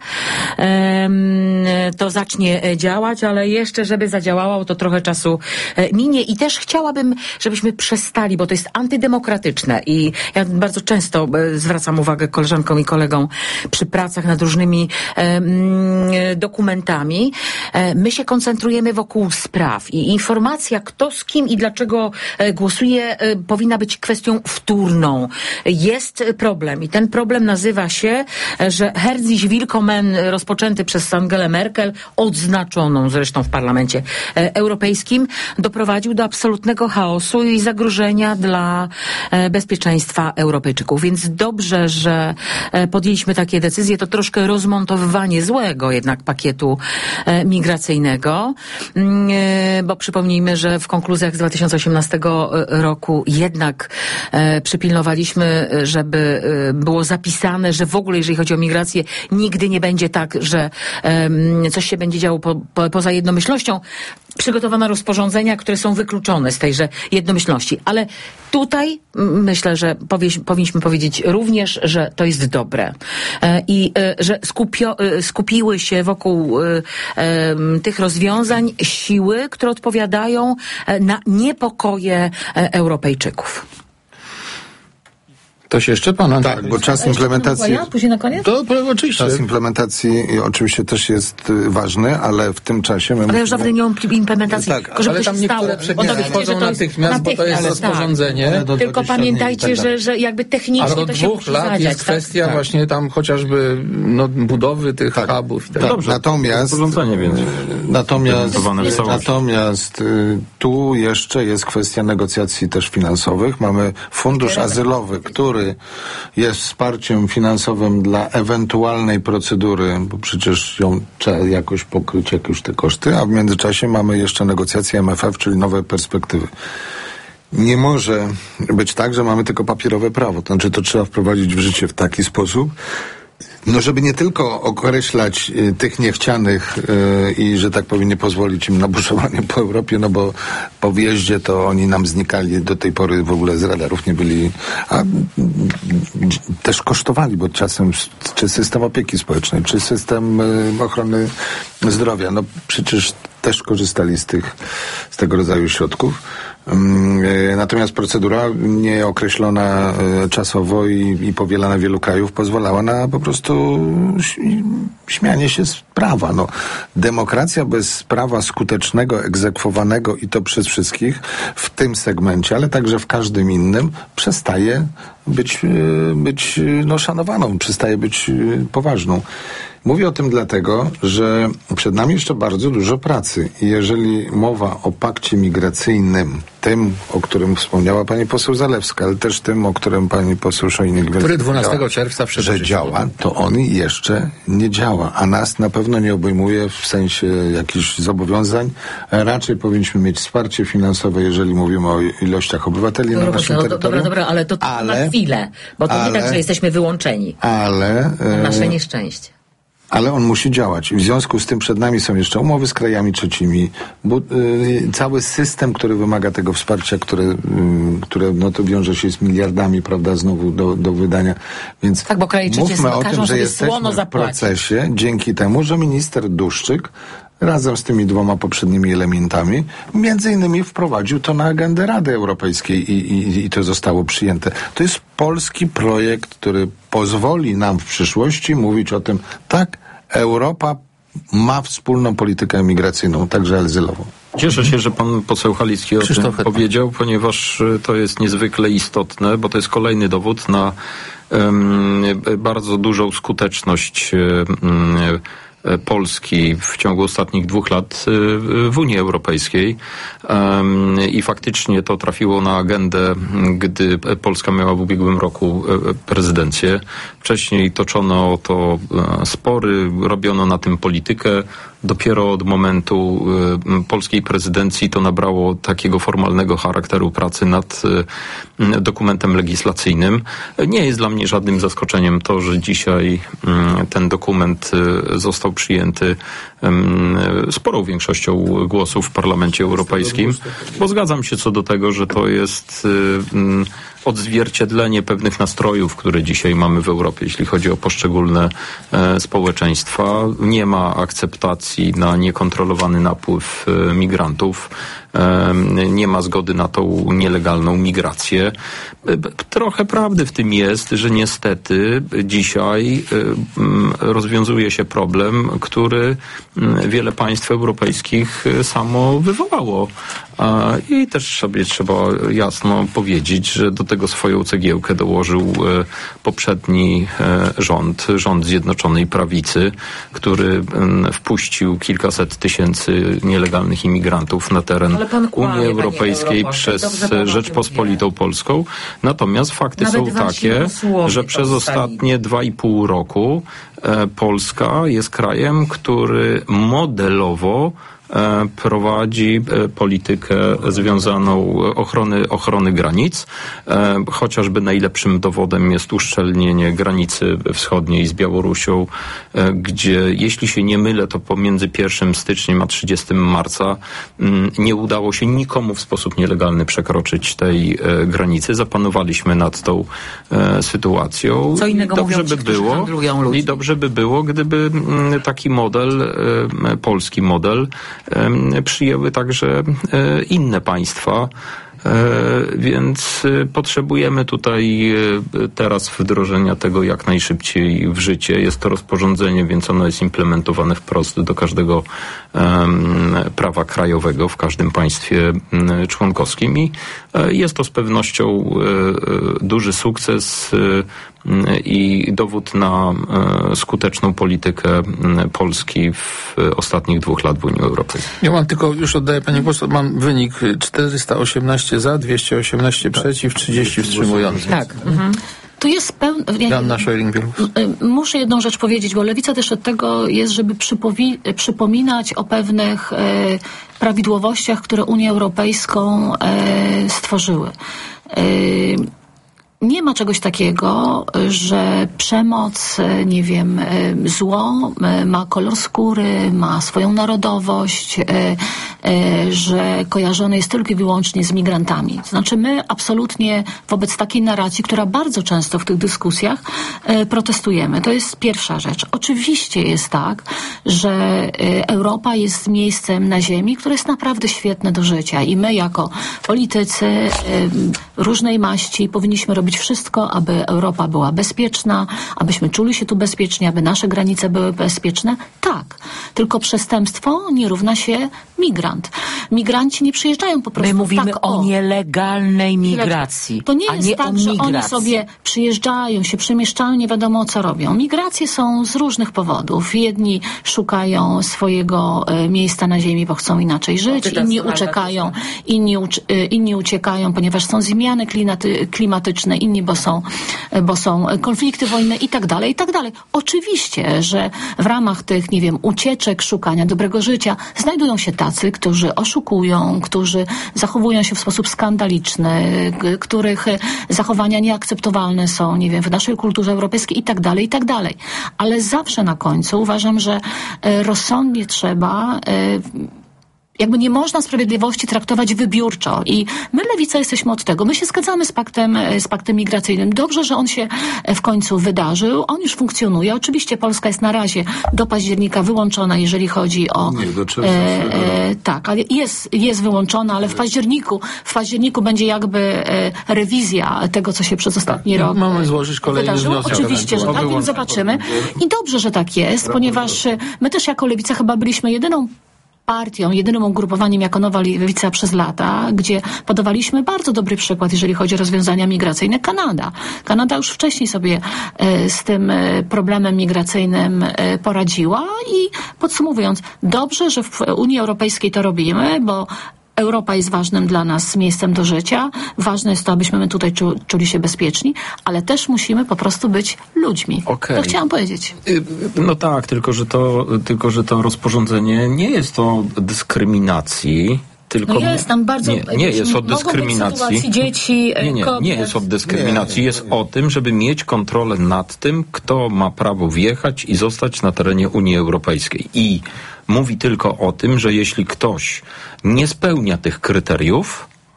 to zacznie działać, ale jeszcze, żeby zadziałało, to trochę czasu minie i też chciałabym, żebyśmy przestali, bo to jest antydemokratyczne i ja bardzo często zwracam uwagę koleżankom i kolegom przy pracach nad różnymi dokumentami, Europejskimi. My się koncentrujemy wokół spraw i informacja, kto z kim i dlaczego głosuje, powinna być kwestią wtórną. Jest problem i ten problem nazywa się, że Herr sich Willkommen rozpoczęty przez Angelę Merkel, odznaczoną zresztą w Parlamencie Europejskim, doprowadził do absolutnego chaosu i zagrożenia dla bezpieczeństwa Europejczyków. Więc dobrze, że podjęliśmy takie decyzje. To troszkę rozmontowywanie złego jednak pakietu migracyjnego, bo przypomnijmy, że w konkluzjach z 2018 roku jednak przypilnowaliśmy, żeby było zapisane, że w ogóle jeżeli chodzi o migrację, nigdy nie będzie tak, że coś się będzie działo poza jednomyślnością. Przygotowano rozporządzenia, które są wykluczone z tejże jednomyślności. Ale tutaj myślę, że powinniśmy powiedzieć również, że to jest dobre. I że skupiły się wokół tych rozwiązań siły, które odpowiadają na niepokoje Europejczyków. To się jeszcze pana... Tak, bo czas implementacji... Później na koniec? To oczywiście. Czas implementacji oczywiście też jest ważny, ale w tym czasie my Ale już żadnej nie o implementacji, tak, tylko żeby ale to tam się stało. niektóre przepisy wchodzą natychmiast, bo to jest rozporządzenie. Tak. Tylko pamiętajcie, że jakby technicznie A do to się 2 musi lat zadziać. jest kwestia właśnie tam chociażby budowy tych hubów i tak dalej. Natomiast Rozporządzenie, więc natomiast tu jeszcze jest kwestia negocjacji też finansowych. Mamy fundusz azylowy, który jest wsparciem finansowym dla ewentualnej procedury, bo przecież ją trzeba jakoś pokryć, jak już te koszty, a w międzyczasie mamy jeszcze negocjacje MFF, czyli nowe perspektywy. Nie może być tak, że mamy tylko papierowe prawo. To znaczy, to trzeba wprowadzić w życie w taki sposób, żeby nie tylko określać tych niechcianych i, że tak powiem, nie pozwolić im na buszowanie po Europie, bo po wjeździe to oni nam znikali, do tej pory w ogóle z radarów nie byli, a też kosztowali, bo czasem czy system opieki społecznej, czy system ochrony zdrowia, przecież też korzystali z tego rodzaju środków. Natomiast procedura nieokreślona czasowo i powielana w wielu krajów pozwalała na po prostu śmianie się z prawa. Demokracja bez prawa skutecznego, egzekwowanego i to przez wszystkich w tym segmencie, ale także w każdym innym przestaje być szanowaną, przestaje być poważną. Mówię o tym dlatego, że przed nami jeszcze bardzo dużo pracy i jeżeli mowa o pakcie migracyjnym, tym, o którym wspomniała pani poseł Zalewska, ale też tym, o którym pani poseł Szojnik-Wielgus, który 12 czerwca że działa, to on jeszcze nie działa, a nas na pewno nie obejmuje w sensie jakichś zobowiązań. Raczej powinniśmy mieć wsparcie finansowe, jeżeli mówimy o ilościach obywateli na naszym terytorium. Dobra, ale to na chwilę, bo to nie tak, że jesteśmy wyłączeni. Nasze nieszczęście. Ale on musi działać. W związku z tym przed nami są jeszcze umowy z krajami trzecimi, cały system, który wymaga tego wsparcia, które to wiąże się z miliardami, prawda, znowu do wydania. Więc tak, bo kraje trzecie mówmy o tym, że jesteśmy w procesie dzięki temu, że minister Duszczyk razem z tymi 2 poprzednimi elementami między innymi wprowadził to na agendę Rady Europejskiej i to zostało przyjęte. To jest polski projekt, który pozwoli nam w przyszłości mówić o tym, tak, Europa ma wspólną politykę migracyjną, także azylową. Cieszę się, że pan poseł Halicki o tym powiedział, ponieważ to jest niezwykle istotne, bo to jest kolejny dowód na bardzo dużą skuteczność Polski w ciągu ostatnich 2 lat w Unii Europejskiej i faktycznie to trafiło na agendę, gdy Polska miała w ubiegłym roku prezydencję. Wcześniej toczono o to spory, robiono na tym politykę. Dopiero od momentu polskiej prezydencji to nabrało takiego formalnego charakteru pracy nad dokumentem legislacyjnym. Nie jest dla mnie żadnym zaskoczeniem to, że dzisiaj ten dokument został przyjęty sporą większością głosów w Parlamencie Europejskim, bo zgadzam się co do tego, że to jest odzwierciedlenie pewnych nastrojów, które dzisiaj mamy w Europie, jeśli chodzi o poszczególne społeczeństwa. Nie ma akceptacji na niekontrolowany napływ migrantów. Nie ma zgody na tą nielegalną migrację. Trochę prawdy w tym jest, że niestety dzisiaj rozwiązuje się problem, który wiele państw europejskich samo wywołało. I też sobie trzeba jasno powiedzieć, że do tego swoją cegiełkę dołożył poprzedni rząd Zjednoczonej Prawicy, który wpuścił kilkaset tysięcy nielegalnych imigrantów na teren Unii Europejskiej przez Rzeczpospolitą Polską. Natomiast fakty są takie, że przez ostatnie 2,5 roku Polska jest krajem, który modelowo prowadzi politykę związaną ochrony granic. Chociażby najlepszym dowodem jest uszczelnienie granicy wschodniej z Białorusią, gdzie, jeśli się nie mylę, to pomiędzy 1 stycznia a 30 marca nie udało się nikomu w sposób nielegalny przekroczyć tej granicy. Zapanowaliśmy nad tą sytuacją. Co innego dobrze by było, i dobrze by było, gdyby taki model, polski model, przyjęły także inne państwa. Więc potrzebujemy tutaj teraz wdrożenia tego jak najszybciej w życie. Jest to rozporządzenie, więc ono jest implementowane wprost do każdego prawa krajowego w każdym państwie członkowskim i jest to z pewnością duży sukces i dowód na skuteczną politykę Polski w ostatnich 2 lat w Unii Europejskiej. Ja mam tylko, już oddaję pani głos, mam wynik 418 za, 218 przeciw, 30 wstrzymujących. Tak. Tu jest Joanna Scheuring-Wielgus. Muszę jedną rzecz powiedzieć, bo Lewica też od tego jest, żeby przypominać o pewnych prawidłowościach, które Unię Europejską stworzyły. Nie ma czegoś takiego, że przemoc, nie wiem, zło ma kolor skóry, ma swoją narodowość, że kojarzone jest tylko i wyłącznie z migrantami. To znaczy my absolutnie wobec takiej narracji, która bardzo często w tych dyskusjach protestujemy. To jest pierwsza rzecz. Oczywiście jest tak, że Europa jest miejscem na ziemi, które jest naprawdę świetne do życia i my jako politycy różnej maści powinniśmy robić wszystko, aby Europa była bezpieczna, abyśmy czuli się tu bezpiecznie, aby nasze granice były bezpieczne. Tak. Tylko przestępstwo nie równa się migrant. Migranci nie przyjeżdżają po prostu. My mówimy tak, o nielegalnej migracji. To nie jest tak, że oni sobie przyjeżdżają, się przemieszczają, nie wiadomo co robią. Migracje są z różnych powodów. Jedni szukają swojego miejsca na ziemi, bo chcą inaczej żyć, inni uciekają, inni uciekają, ponieważ są zmiany klimatyczne, inni, bo są konflikty wojenne i tak dalej, i tak dalej. Oczywiście, że w ramach tych, nie wiem, ucieczek, szukania dobrego życia znajdują się tacy, którzy oszukują, którzy zachowują się w sposób skandaliczny, których zachowania nieakceptowalne są, nie wiem, w naszej kulturze europejskiej i tak dalej, i tak dalej. Ale zawsze na końcu uważam, że rozsądnie trzeba jakby nie można sprawiedliwości traktować wybiórczo i my, Lewica, jesteśmy od tego. My się zgadzamy z paktem migracyjnym. Dobrze, że on się w końcu wydarzył. On już funkcjonuje. Oczywiście Polska jest na razie do października wyłączona, jeżeli chodzi o... Nie, do czerwca. Tak, ale jest wyłączona, ale w październiku będzie jakby rewizja tego, co się przez ostatni rok mamy złożyć kolejny wniosek. Oczywiście, że tak, więc zobaczymy. I dobrze, że tak jest, ponieważ my też jako Lewica chyba byliśmy jedyną partią, jedynym ugrupowaniem jako Nowa Lewica przez lata, gdzie podawaliśmy bardzo dobry przykład, jeżeli chodzi o rozwiązania migracyjne. Kanada już wcześniej sobie z tym problemem migracyjnym poradziła i podsumowując, dobrze, że w Unii Europejskiej to robimy, bo Europa jest ważnym dla nas miejscem do życia. Ważne jest to, abyśmy my tutaj czuli się bezpieczni, ale też musimy po prostu być ludźmi. Okay. To chciałam powiedzieć. No tak, tylko że to rozporządzenie nie jest o dyskryminacji, tylko no jest tam bardzo... Nie jest o dyskryminacji. Dzieci, nie jest o dyskryminacji. Jest o tym, żeby mieć kontrolę nad tym, kto ma prawo wjechać i zostać na terenie Unii Europejskiej. I mówi tylko o tym, że jeśli ktoś nie spełnia tych kryteriów,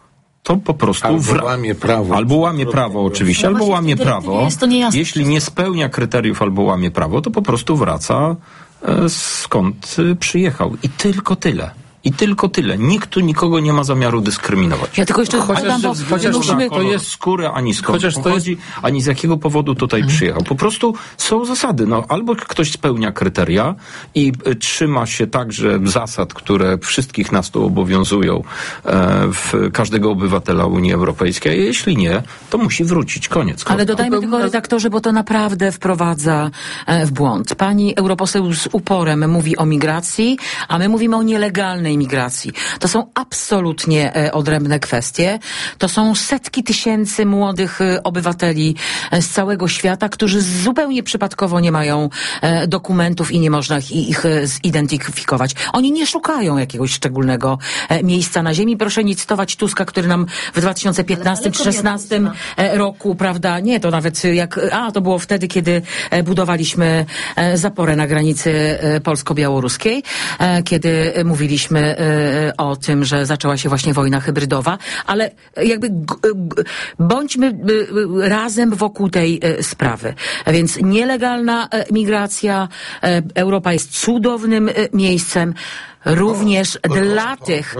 to po prostu Albo łamie prawo oczywiście, albo łamie prawo. Jeśli nie spełnia kryteriów albo łamie prawo, to po prostu wraca skąd przyjechał. I tylko tyle. I tylko tyle. Nikt tu nikogo nie ma zamiaru dyskryminować. Ja tylko jeszcze chociaż to jest skórę, ani skąd pochodzi, ani z jakiego powodu tutaj przyjechał. Po prostu są zasady. No, albo ktoś spełnia kryteria i trzyma się także zasad, które wszystkich nas tu obowiązują, każdego obywatela Unii Europejskiej, a jeśli nie, to musi wrócić. Koniec. Ale dodajmy tylko, redaktorze, bo to naprawdę wprowadza w błąd. Pani europoseł z uporem mówi o migracji, a my mówimy o nielegalnej migracji. To są absolutnie odrębne kwestie. To są setki tysięcy młodych obywateli z całego świata, którzy zupełnie przypadkowo nie mają dokumentów i nie można ich zidentyfikować. Oni nie szukają jakiegoś szczególnego miejsca na ziemi. Proszę nie cytować Tuska, który nam w 2015 czy 2016 roku, prawda, nie, to nawet to było wtedy, kiedy budowaliśmy zaporę na granicy polsko-białoruskiej, kiedy mówiliśmy o tym, że zaczęła się właśnie wojna hybrydowa, ale jakby bądźmy razem wokół tej sprawy. Więc nielegalna migracja, Europa jest cudownym miejscem, również dla tych,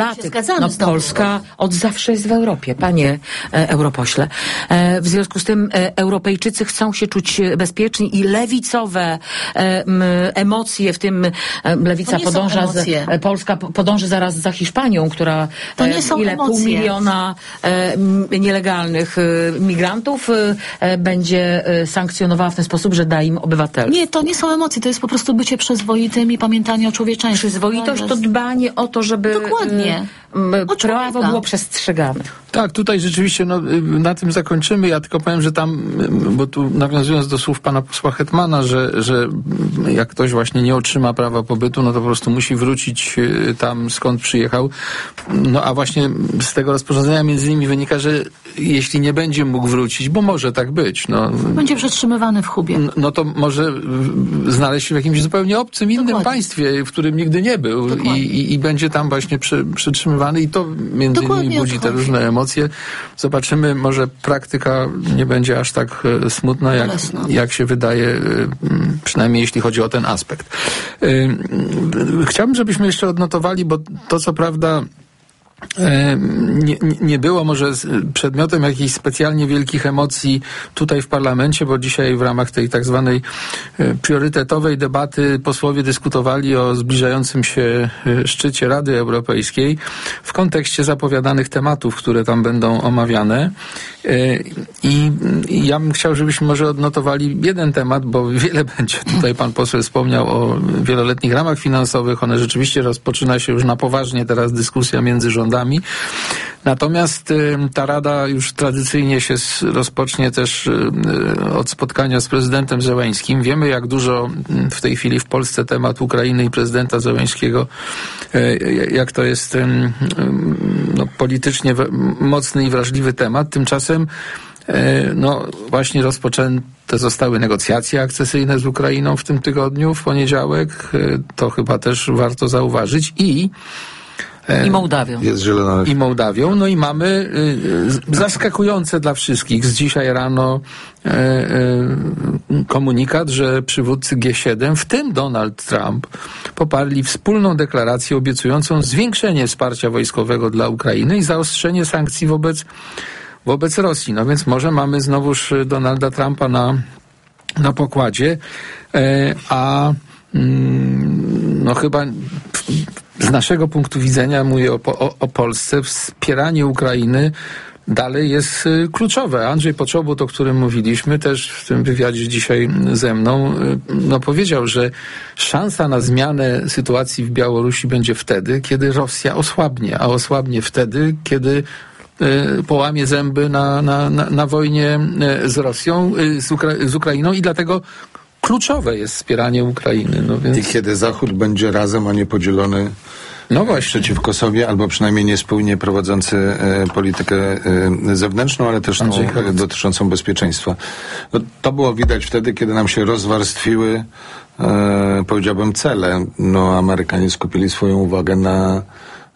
Polska od zawsze jest w Europie, panie europośle. W związku z tym Europejczycy chcą się czuć bezpieczni i lewicowe emocje, w tym lewica Polska podąży zaraz za Hiszpanią, która pół miliona nielegalnych migrantów będzie sankcjonowała w ten sposób, że da im obywatelstwo. Nie, to nie są emocje, to jest po prostu bycie przyzwoitym i pamiętanie o człowieczeństwie. Przyzwoitość to dbanie o to, żeby prawo było przestrzegane. Tak, tutaj rzeczywiście na tym zakończymy. Ja tylko powiem, że tam, bo tu nawiązując do słów pana posła Hetmana, że jak ktoś właśnie nie otrzyma prawa pobytu, no to po prostu musi wrócić tam, skąd przyjechał. No a właśnie z tego rozporządzenia między innymi wynika, że jeśli nie będzie mógł wrócić, bo może tak być. Będzie przetrzymywany w Hubie. No to może znaleźć się w jakimś zupełnie obcym, innym państwie, w którym nigdy nie był i będzie tam właśnie przytrzymywany i to między innymi budzi te różne emocje. Zobaczymy, może praktyka nie będzie aż tak smutna, jak się wydaje, przynajmniej jeśli chodzi o ten aspekt. Chciałbym, żebyśmy jeszcze odnotowali, bo to co prawda nie było może przedmiotem jakichś specjalnie wielkich emocji tutaj w parlamencie, bo dzisiaj w ramach tej tak zwanej priorytetowej debaty posłowie dyskutowali o zbliżającym się szczycie Rady Europejskiej w kontekście zapowiadanych tematów, które tam będą omawiane. I ja bym chciał, żebyśmy może odnotowali jeden temat, bo wiele będzie. Tutaj pan poseł wspomniał o wieloletnich ramach finansowych. One rzeczywiście rozpoczyna się już na poważnie teraz dyskusja między rządami. Natomiast ta Rada już tradycyjnie się rozpocznie też od spotkania z prezydentem Zełeńskim. Wiemy, jak dużo w tej chwili w Polsce temat Ukrainy i prezydenta Zełeńskiego, jak to jest politycznie mocny i wrażliwy temat. Tymczasem właśnie rozpoczęte zostały negocjacje akcesyjne z Ukrainą w tym tygodniu, w poniedziałek. To chyba też warto zauważyć. I Mołdawią. Jest zielona. I Mołdawią. No i mamy zaskakujące dla wszystkich z dzisiaj rano komunikat, że przywódcy G7, w tym Donald Trump, poparli wspólną deklarację obiecującą zwiększenie wsparcia wojskowego dla Ukrainy i zaostrzenie sankcji wobec Rosji. No więc może mamy znowuż Donalda Trumpa na pokładzie, a chyba z naszego punktu widzenia, mówię o Polsce, wspieranie Ukrainy dalej jest kluczowe. Andrzej Poczobut, o którym mówiliśmy też w tym wywiadzie dzisiaj ze mną, powiedział, że szansa na zmianę sytuacji w Białorusi będzie wtedy, kiedy Rosja osłabnie, a osłabnie wtedy, kiedy połamie zęby na wojnie z Rosją, z Ukrainą i dlatego kluczowe jest wspieranie Ukrainy. I kiedy Zachód będzie razem, a nie podzielony przeciwko sobie, albo przynajmniej niespójnie prowadzący politykę zewnętrzną, ale też dotyczącą bezpieczeństwa. To było widać wtedy, kiedy nam się rozwarstwiły, powiedziałbym, cele. Amerykanie skupili swoją uwagę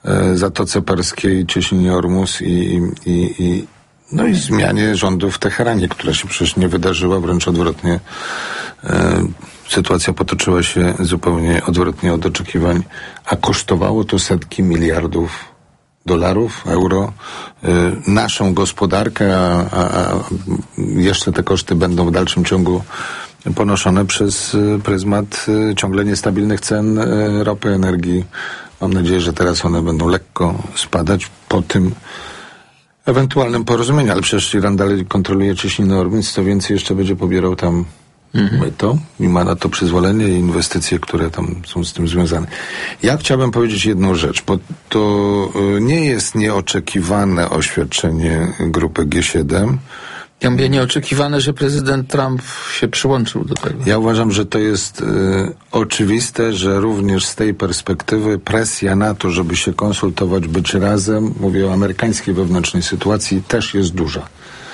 Zatoce Perskiej, Cieśninie Ormus i zmianie rządu w Teheranie, która się przecież nie wydarzyła, wręcz odwrotnie. Sytuacja potoczyła się zupełnie odwrotnie od oczekiwań, a kosztowało to setki miliardów dolarów, euro, naszą gospodarkę, a jeszcze te koszty będą w dalszym ciągu ponoszone przez pryzmat ciągle niestabilnych cen ropy, energii. Mam nadzieję, że teraz one będą lekko spadać po tym ewentualnym porozumieniu, ale przecież Iran dalej kontroluje Cieśniny Ormus, co więcej jeszcze będzie pobierał tam myto i ma na to przyzwolenie i inwestycje, które tam są z tym związane. Ja chciałbym powiedzieć jedną rzecz, bo to nie jest nieoczekiwane oświadczenie grupy G7. Ja mówię nieoczekiwane, że prezydent Trump się przyłączył do tego. Ja uważam, że to jest oczywiste, że również z tej perspektywy presja na to, żeby się konsultować, być razem, mówię o amerykańskiej wewnętrznej sytuacji, też jest duża.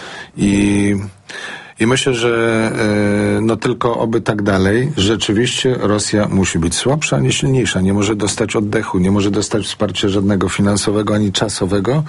I myślę, że tylko oby tak dalej. Rzeczywiście Rosja musi być słabsza, nie silniejsza. Nie może dostać oddechu, nie może dostać wsparcia żadnego finansowego ani czasowego.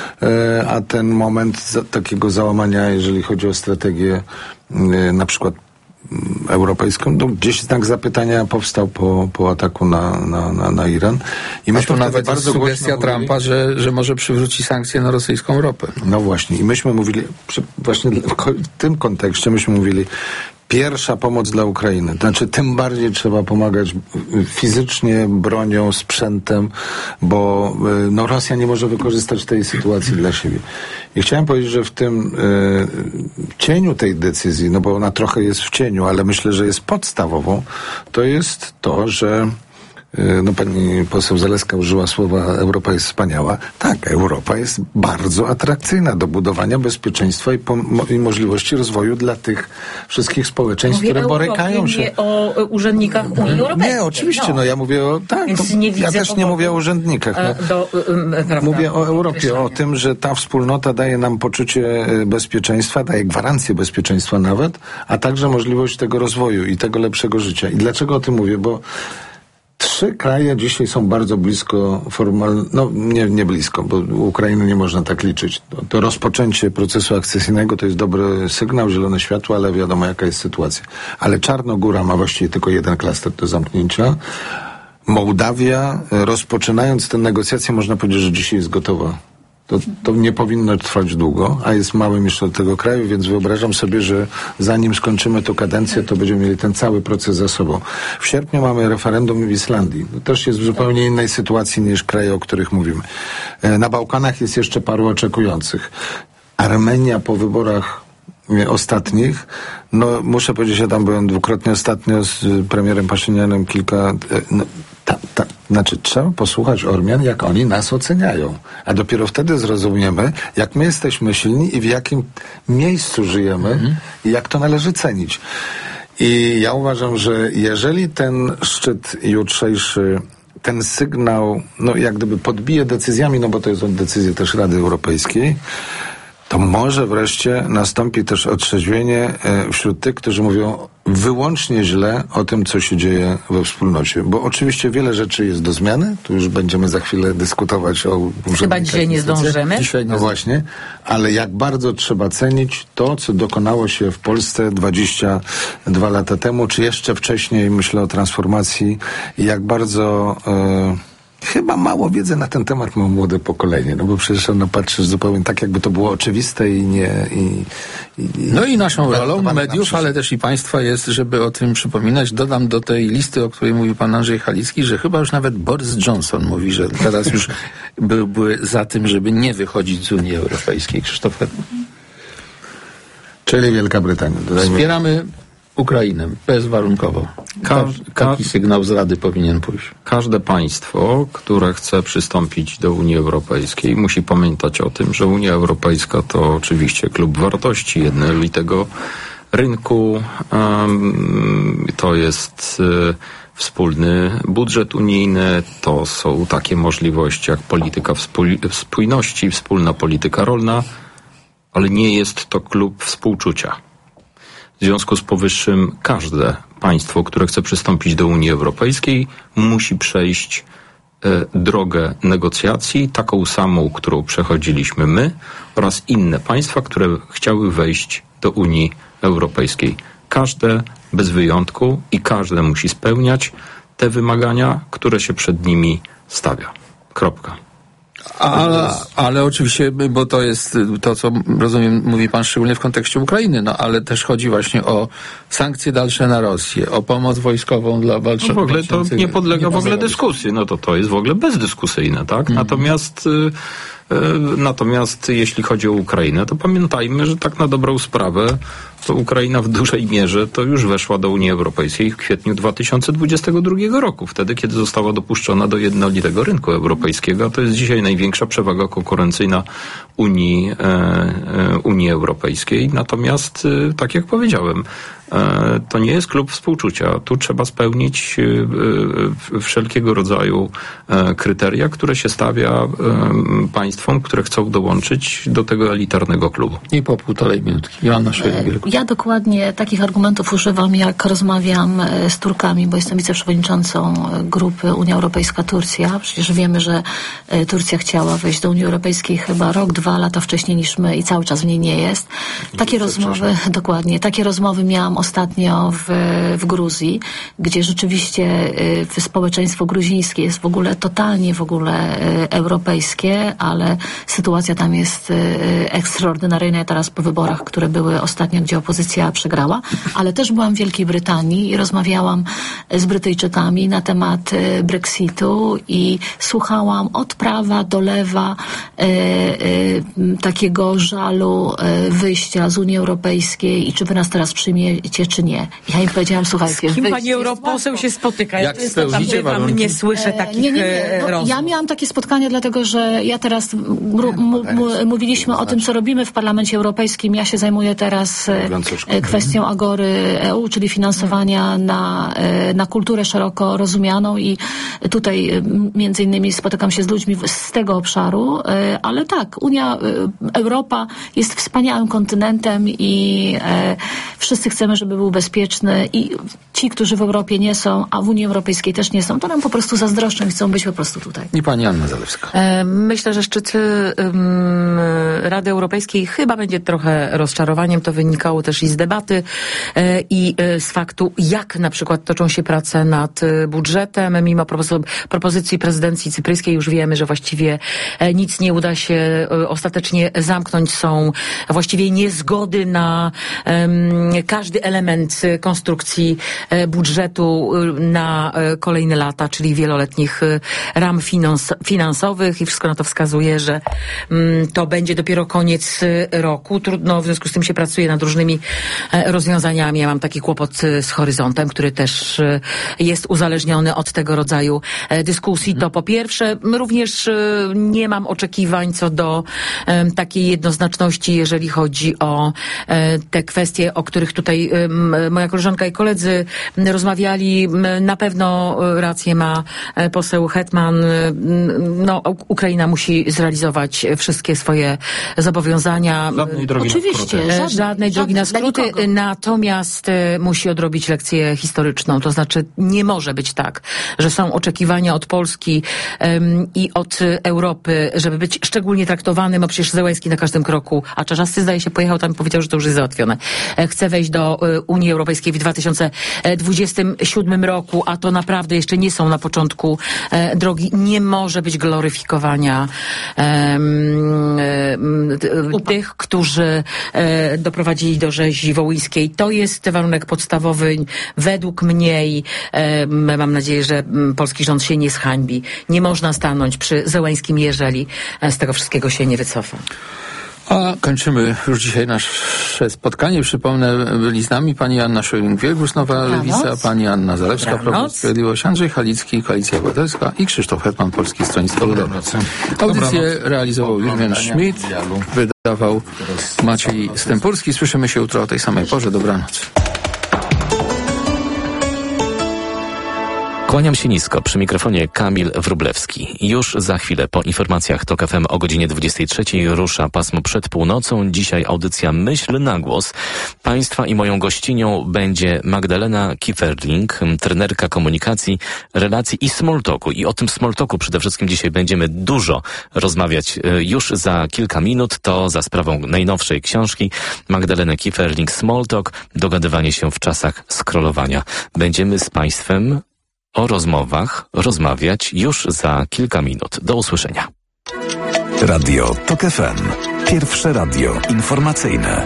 A ten moment takiego załamania, jeżeli chodzi o strategię na przykład europejską, gdzieś znak zapytania powstał po ataku na Iran. I myśmy to nawet bardzo sugestia Trumpa, że może przywróci sankcje na rosyjską ropę. No właśnie. I myśmy mówili, właśnie w tym kontekście myśmy mówili, pierwsza pomoc dla Ukrainy. Znaczy, tym bardziej trzeba pomagać fizycznie, bronią, sprzętem, bo Rosja nie może wykorzystać tej sytuacji dla siebie. I chciałem powiedzieć, że w tym cieniu tej decyzji, bo ona trochę jest w cieniu, ale myślę, że jest podstawową, to jest to, że pani poseł Zalewska użyła słowa Europa jest wspaniała. Tak, Europa jest bardzo atrakcyjna do budowania bezpieczeństwa i możliwości rozwoju dla tych wszystkich społeczeństw, które borykają się. Nie o urzędnikach Unii Europejskiej. Nie, oczywiście, ja mówię o... Tak, ja też nie mówię o urzędnikach. Mówię o Europie, o tym, że ta wspólnota daje nam poczucie bezpieczeństwa, daje gwarancję bezpieczeństwa nawet, a także możliwość tego rozwoju i tego lepszego życia. I dlaczego o tym mówię? Bo 3 kraje dzisiaj są bardzo blisko nie blisko, bo Ukrainy nie można tak liczyć. To rozpoczęcie procesu akcesyjnego to jest dobry sygnał, zielone światło, ale wiadomo jaka jest sytuacja. Ale Czarnogóra ma właściwie tylko jeden klaster do zamknięcia. Mołdawia, rozpoczynając te negocjacje, można powiedzieć, że dzisiaj jest gotowa. To nie powinno trwać długo, a jest małym jeszcze do tego kraju, więc wyobrażam sobie, że zanim skończymy tę kadencję, to będziemy mieli ten cały proces za sobą. W sierpniu mamy referendum w Islandii. To też jest w zupełnie innej sytuacji niż kraje, o których mówimy. Na Bałkanach jest jeszcze paru oczekujących. Armenia po wyborach ostatnich, muszę powiedzieć, ja tam byłem dwukrotnie ostatnio z premierem Paszynianem trzeba posłuchać Ormian, jak oni nas oceniają. A dopiero wtedy zrozumiemy, jak my jesteśmy silni i w jakim miejscu żyjemy i jak to należy cenić. I ja uważam, że jeżeli ten szczyt jutrzejszy, ten sygnał, jak gdyby podbije decyzjami, bo to jest decyzja też Rady Europejskiej, to może wreszcie nastąpi też otrzeźwienie wśród tych, którzy mówią wyłącznie źle o tym, co się dzieje we wspólnocie. Bo oczywiście wiele rzeczy jest do zmiany. Tu już będziemy za chwilę dyskutować o... Chyba dzisiaj nie zdążymy. Właśnie. Ale jak bardzo trzeba cenić to, co dokonało się w Polsce 22 lata temu, czy jeszcze wcześniej, myślę o transformacji, i jak bardzo... Chyba mało wiedzy na ten temat ma młode pokolenie, bo przecież ono patrzy zupełnie tak, jakby to było oczywiste i nie... I naszą rolą mediów, ale też i państwa jest, żeby o tym przypominać. Dodam do tej listy, o której mówił pan Andrzej Halicki, że chyba już nawet Boris Johnson mówi, że teraz już byłby za tym, żeby nie wychodzić z Unii Europejskiej. Krzysztof Hetman. Czyli Wielka Brytania. Wspieramy Ukrainę bezwarunkowo. Taki sygnał z Rady powinien pójść. Każde państwo, które chce przystąpić do Unii Europejskiej, musi pamiętać o tym, że Unia Europejska to oczywiście klub wartości jednolitego rynku. To jest wspólny budżet unijny, to są takie możliwości jak polityka spójności, wspólna polityka rolna, ale nie jest to klub współczucia. W związku z powyższym każde państwo, które chce przystąpić do Unii Europejskiej, musi przejść drogę negocjacji, taką samą, którą przechodziliśmy my oraz inne państwa, które chciały wejść do Unii Europejskiej. Każde bez wyjątku i każde musi spełniać te wymagania, które się przed nimi stawia. Kropka. Ale oczywiście, bo to jest to, co rozumiem, mówi pan szczególnie w kontekście Ukrainy, ale też chodzi właśnie o sankcje dalsze na Rosję, o pomoc wojskową dla walczących. W ogóle to nie podlega w ogóle dyskusji. To jest w ogóle bezdyskusyjne, tak? Natomiast jeśli chodzi o Ukrainę, to pamiętajmy, że tak na dobrą sprawę to Ukraina w dużej mierze to już weszła do Unii Europejskiej w kwietniu 2022 roku, wtedy kiedy została dopuszczona do jednolitego rynku europejskiego, a to jest dzisiaj największa przewaga konkurencyjna Unii Europejskiej. Natomiast, tak jak powiedziałem, to nie jest klub współczucia. Tu trzeba spełnić wszelkiego rodzaju kryteria, które się stawia państwom, które chcą dołączyć do tego elitarnego klubu. I po 1,5 minutki. Joanna Scheuring-Wielgus. Ja dokładnie takich argumentów używam, jak rozmawiam z Turkami, bo jestem wiceprzewodniczącą grupy Unia Europejska-Turcja. Przecież wiemy, że Turcja chciała wejść do Unii Europejskiej chyba rok, 2 lata wcześniej niż my i cały czas w niej nie jest. Takie rozmowy miałam ostatnio w Gruzji, gdzie rzeczywiście społeczeństwo gruzińskie jest totalnie europejskie, ale sytuacja tam jest ekstraordynaryjna teraz po wyborach, które były ostatnio, gdzie opozycja przegrała, ale też byłam w Wielkiej Brytanii i rozmawiałam z Brytyjczykami na temat Brexitu i słuchałam od prawa do lewa takiego żalu wyjścia z Unii Europejskiej i czy wy nas teraz przyjmiecie, czy nie. Ja im powiedziałam, słuchajcie... Z kim pani europoseł się spotyka? Jak spełnicie warunki? Nie słyszę takich rozmów. Ja miałam takie spotkanie, dlatego że ja teraz mówiliśmy o tym, co robimy w Parlamencie Europejskim. Ja się zajmuję teraz kwestią Agory EU, czyli finansowania na kulturę szeroko rozumianą i tutaj między innymi spotykam się z ludźmi z tego obszaru, ale tak, Europa jest wspaniałym kontynentem i wszyscy chcemy, żeby był bezpieczny i ci, którzy w Europie nie są, a w Unii Europejskiej też nie są, to nam po prostu zazdroszczą i chcą być po prostu tutaj. I pani Anna Zalewska. Myślę, że szczyt Rady Europejskiej chyba będzie trochę rozczarowaniem. To wynikało też i z debaty i z faktu, jak na przykład toczą się prace nad budżetem. Mimo propozycji prezydencji cypryjskiej już wiemy, że właściwie nic nie uda się ostatecznie zamknąć. Są właściwie niezgody na każdy element konstrukcji budżetu na kolejne lata, czyli wieloletnich ram finansowych i wszystko na to wskazuje, że to będzie dopiero koniec roku. Trudno, w związku z tym się pracuje nad różnymi rozwiązaniami. Ja mam taki kłopot z horyzontem, który też jest uzależniony od tego rodzaju dyskusji. To po pierwsze. Również nie mam oczekiwań co do takiej jednoznaczności, jeżeli chodzi o te kwestie, o których tutaj moja koleżanka i koledzy rozmawiali. Na pewno rację ma poseł Hetman. Ukraina musi zrealizować wszystkie swoje zobowiązania. Żadnej drogi na skróty. Natomiast musi odrobić lekcję historyczną. To znaczy nie może być tak, że są oczekiwania od Polski i od Europy, żeby być szczególnie traktowanym, bo przecież Zełenski na każdym kroku, a Czarzasty zdaje się pojechał tam i powiedział, że to już jest załatwione. Chce wejść do Unii Europejskiej w 2027 roku, a to naprawdę jeszcze nie są na początku drogi. Nie może być gloryfikowania tych, którzy doprowadzili do rzezi wołyńskiej. To jest warunek podstawowy. Według mnie i mam nadzieję, że polski rząd się nie zhańbi. Nie można stanąć przy Zełeńskim, jeżeli z tego wszystkiego się nie wycofa. A kończymy już dzisiaj nasze spotkanie. Przypomnę, byli z nami pani Joanna Scheuring-Wielgus, Nowa Lewica, pani Anna Zalewska, Prawo i Sprawiedliwość, Andrzej Halicki, Koalicja Obywatelska i Krzysztof Hetman, Polskie Stronnictwo Ludowe. Audycję realizował Julian Schmidt, wydawał Maciej Stępurski. Słyszymy się jutro o tej samej porze. Dobranoc. Kłaniam się nisko, przy mikrofonie Kamil Wróblewski. Już za chwilę po informacjach TOK FM o godzinie 23 rusza pasmo przed północą. Dzisiaj audycja Myśl na głos. Państwa i moją gościnią będzie Magdalena Kieferling, trenerka komunikacji, relacji i small talku. I o tym small talku przede wszystkim dzisiaj będziemy dużo rozmawiać już za kilka minut. To za sprawą najnowszej książki Magdaleny Kieferling Small Talk. Dogadywanie się w czasach scrollowania. Będziemy z Państwem o rozmowach rozmawiać już za kilka minut. Do usłyszenia. Radio TOK FM. Pierwsze radio informacyjne.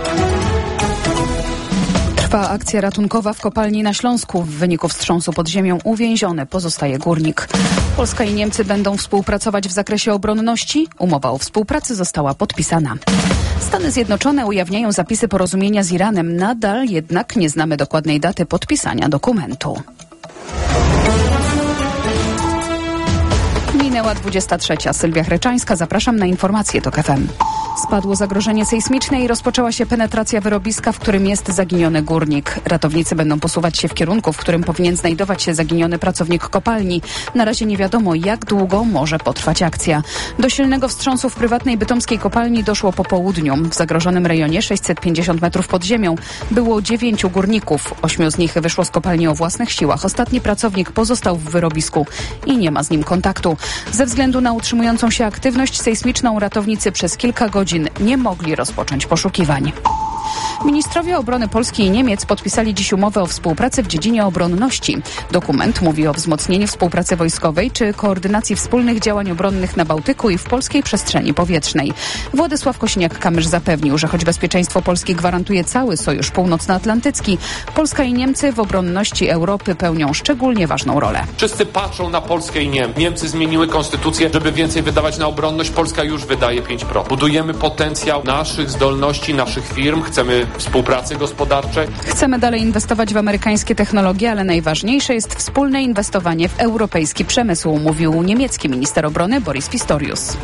Trwa akcja ratunkowa w kopalni na Śląsku. W wyniku wstrząsu pod ziemią uwięziony pozostaje górnik. Polska i Niemcy będą współpracować w zakresie obronności. Umowa o współpracy została podpisana. Stany Zjednoczone ujawniają zapisy porozumienia z Iranem. Nadal jednak nie znamy dokładnej daty podpisania dokumentu. Minęła 23. Sylwia Chreczańska. Zapraszam na informacje TOK FM. Spadło zagrożenie sejsmiczne i rozpoczęła się penetracja wyrobiska, w którym jest zaginiony górnik. Ratownicy będą posuwać się w kierunku, w którym powinien znajdować się zaginiony pracownik kopalni. Na razie nie wiadomo, jak długo może potrwać akcja. Do silnego wstrząsu w prywatnej bytomskiej kopalni doszło po południu. W zagrożonym rejonie 650 metrów pod ziemią było 9 górników. 8 z nich wyszło z kopalni o własnych siłach. Ostatni pracownik pozostał w wyrobisku i nie ma z nim kontaktu. Ze względu na utrzymującą się aktywność sejsmiczną ratownicy przez kilka godzin nie mogli rozpocząć poszukiwań. Ministrowie obrony Polski i Niemiec podpisali dziś umowę o współpracy w dziedzinie obronności. Dokument mówi o wzmocnieniu współpracy wojskowej czy koordynacji wspólnych działań obronnych na Bałtyku i w polskiej przestrzeni powietrznej. Władysław Kosiniak-Kamysz zapewnił, że choć bezpieczeństwo Polski gwarantuje cały Sojusz Północnoatlantycki, Polska i Niemcy w obronności Europy pełnią szczególnie ważną rolę. Wszyscy patrzą na Polskę i Niemcy. Niemcy zmieniły konstytucję, żeby więcej wydawać na obronność. Polska już wydaje 5%. Budujemy potencjał naszych zdolności, naszych firm. Chcemy współpracy gospodarczej. Chcemy dalej inwestować w amerykańskie technologie, ale najważniejsze jest wspólne inwestowanie w europejski przemysł, mówił niemiecki minister obrony Boris Pistorius.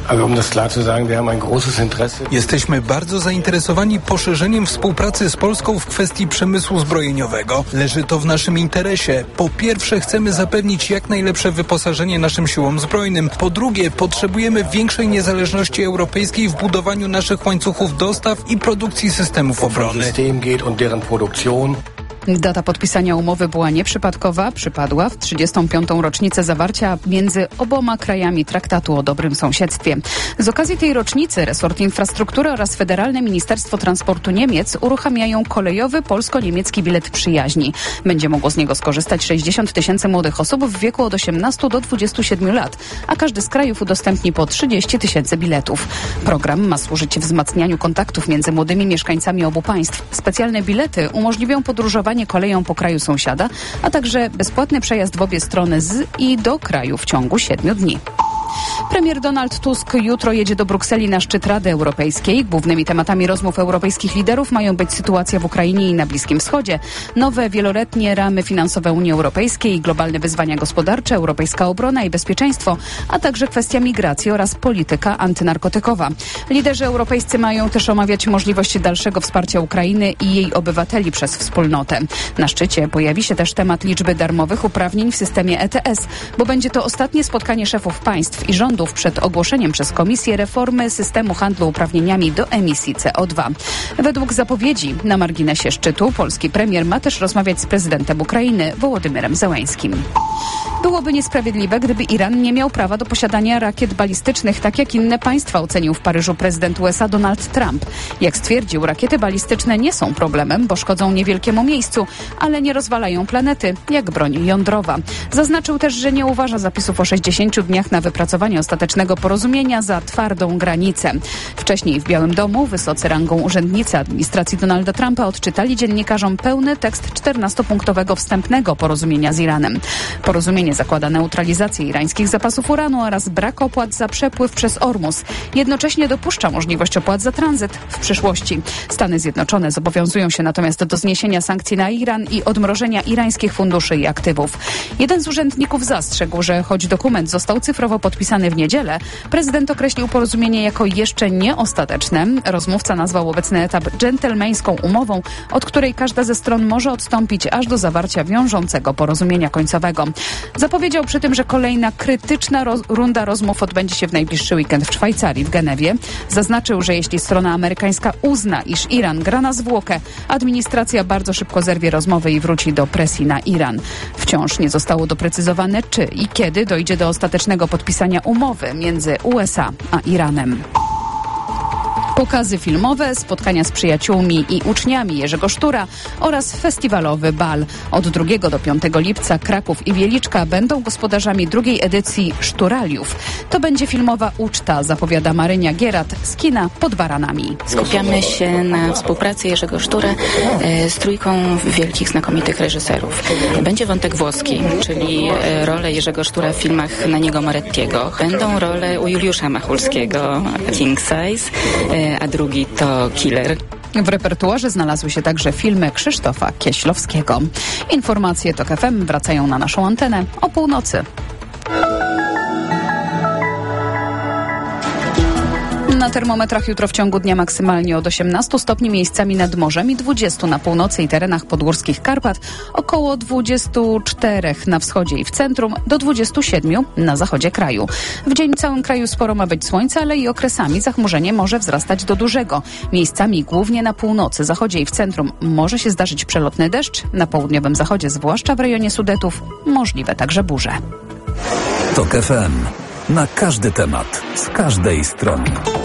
Jesteśmy bardzo zainteresowani poszerzeniem współpracy z Polską w kwestii przemysłu zbrojeniowego. Leży to w naszym interesie. Po pierwsze, chcemy zapewnić jak najlepsze wyposażenie naszym siłom zbrojnym. Po drugie, potrzebujemy większej niezależności europejskiej w budowaniu naszych łańcuchów dostaw i produkcji systemów obrony. Data podpisania umowy była nieprzypadkowa, przypadła w 35. rocznicę zawarcia między oboma krajami traktatu o dobrym sąsiedztwie. Z okazji tej rocznicy resort infrastruktury oraz Federalne Ministerstwo Transportu Niemiec uruchamiają kolejowy polsko-niemiecki bilet przyjaźni. Będzie mogło z niego skorzystać 60 000 młodych osób w wieku od 18 do 27 lat, a każdy z krajów udostępni po 30 000 biletów. Program ma służyć wzmacnianiu kontaktów między młodymi mieszkańcami obu państw. Specjalne bilety umożliwią podróżowanie koleją po kraju sąsiada, a także bezpłatny przejazd w obie strony z i do kraju w ciągu 7 dni. Premier Donald Tusk jutro jedzie do Brukseli na szczyt Rady Europejskiej. Głównymi tematami rozmów europejskich liderów mają być sytuacja w Ukrainie i na Bliskim Wschodzie, nowe wieloletnie ramy finansowe Unii Europejskiej, globalne wyzwania gospodarcze, europejska obrona i bezpieczeństwo, a także kwestia migracji oraz polityka antynarkotykowa. Liderzy europejscy mają też omawiać możliwość dalszego wsparcia Ukrainy i jej obywateli przez wspólnotę. Na szczycie pojawi się też temat liczby darmowych uprawnień w systemie ETS, bo będzie to ostatnie spotkanie szefów państw i rządów przed ogłoszeniem przez Komisję reformy systemu handlu uprawnieniami do emisji CO2. Według zapowiedzi na marginesie szczytu polski premier ma też rozmawiać z prezydentem Ukrainy Wołodymyrem Zełeńskim. Byłoby niesprawiedliwe, gdyby Iran nie miał prawa do posiadania rakiet balistycznych, tak jak inne państwa, ocenił w Paryżu prezydent USA Donald Trump. Jak stwierdził, rakiety balistyczne nie są problemem, bo szkodzą niewielkiemu miejscu, ale nie rozwalają planety, jak broń jądrowa. Zaznaczył też, że nie uważa zapisów o 60 dniach na wypracowanie ostatecznego porozumienia za twardą granicę. Wcześniej w Białym Domu wysocy rangą urzędnicy administracji Donalda Trumpa odczytali dziennikarzom pełny tekst 14-punktowego wstępnego porozumienia z Iranem. Porozumienie zakłada neutralizację irańskich zapasów uranu oraz brak opłat za przepływ przez Ormus. Jednocześnie dopuszcza możliwość opłat za tranzyt w przyszłości. Stany Zjednoczone zobowiązują się natomiast do zniesienia sankcji na Iran i odmrożenia irańskich funduszy i aktywów. Jeden z urzędników zastrzegł, że choć dokument został cyfrowo podpisany w niedzielę, prezydent określił porozumienie jako jeszcze nieostateczne. Rozmówca nazwał obecny etap dżentelmeńską umową, od której każda ze stron może odstąpić aż do zawarcia wiążącego porozumienia końcowego. Zapowiedział przy tym, że kolejna krytyczna runda rozmów odbędzie się w najbliższy weekend w Szwajcarii, w Genewie. Zaznaczył, że jeśli strona amerykańska uzna, iż Iran gra na zwłokę, administracja bardzo szybko zerwie rozmowy i wróci do presji na Iran. Wciąż nie zostało doprecyzowane, czy i kiedy dojdzie do ostatecznego podpisania umowy między USA a Iranem. Pokazy filmowe, spotkania z przyjaciółmi i uczniami Jerzego Sztura oraz festiwalowy bal. Od 2 do 5 lipca Kraków i Wieliczka będą gospodarzami drugiej edycji Szturaliów. To będzie filmowa uczta, zapowiada Marynia Gierat z kina Pod Baranami. Skupiamy się na współpracy Jerzego Sztura z trójką wielkich, znakomitych reżyserów. Będzie wątek włoski, czyli rolę Jerzego Sztura w filmach Nanniego Morettiego. Będą role u Juliusza Machulskiego, King Size, a drugi to Killer. W repertuarze znalazły się także filmy Krzysztofa Kieślowskiego. Informacje TOK FM wracają na naszą antenę o północy. Na termometrach jutro w ciągu dnia maksymalnie od 18 stopni miejscami nad morzem i 20 na północy i terenach podgórskich Karpat, około 24 na wschodzie i w centrum, do 27 na zachodzie kraju. W dzień w całym kraju sporo ma być słońca, ale i okresami zachmurzenie może wzrastać do dużego. Miejscami głównie na północy, zachodzie i w centrum może się zdarzyć przelotny deszcz, na południowym zachodzie, zwłaszcza w rejonie Sudetów, możliwe także burze. TOK FM. Na każdy temat, z każdej strony.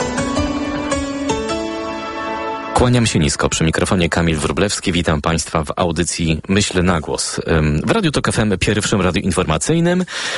Kłaniam się nisko. Przy mikrofonie Kamil Wróblewski. Witam Państwa w audycji Myśl na głos. W Radiu TOK FM, pierwszym radiu informacyjnym.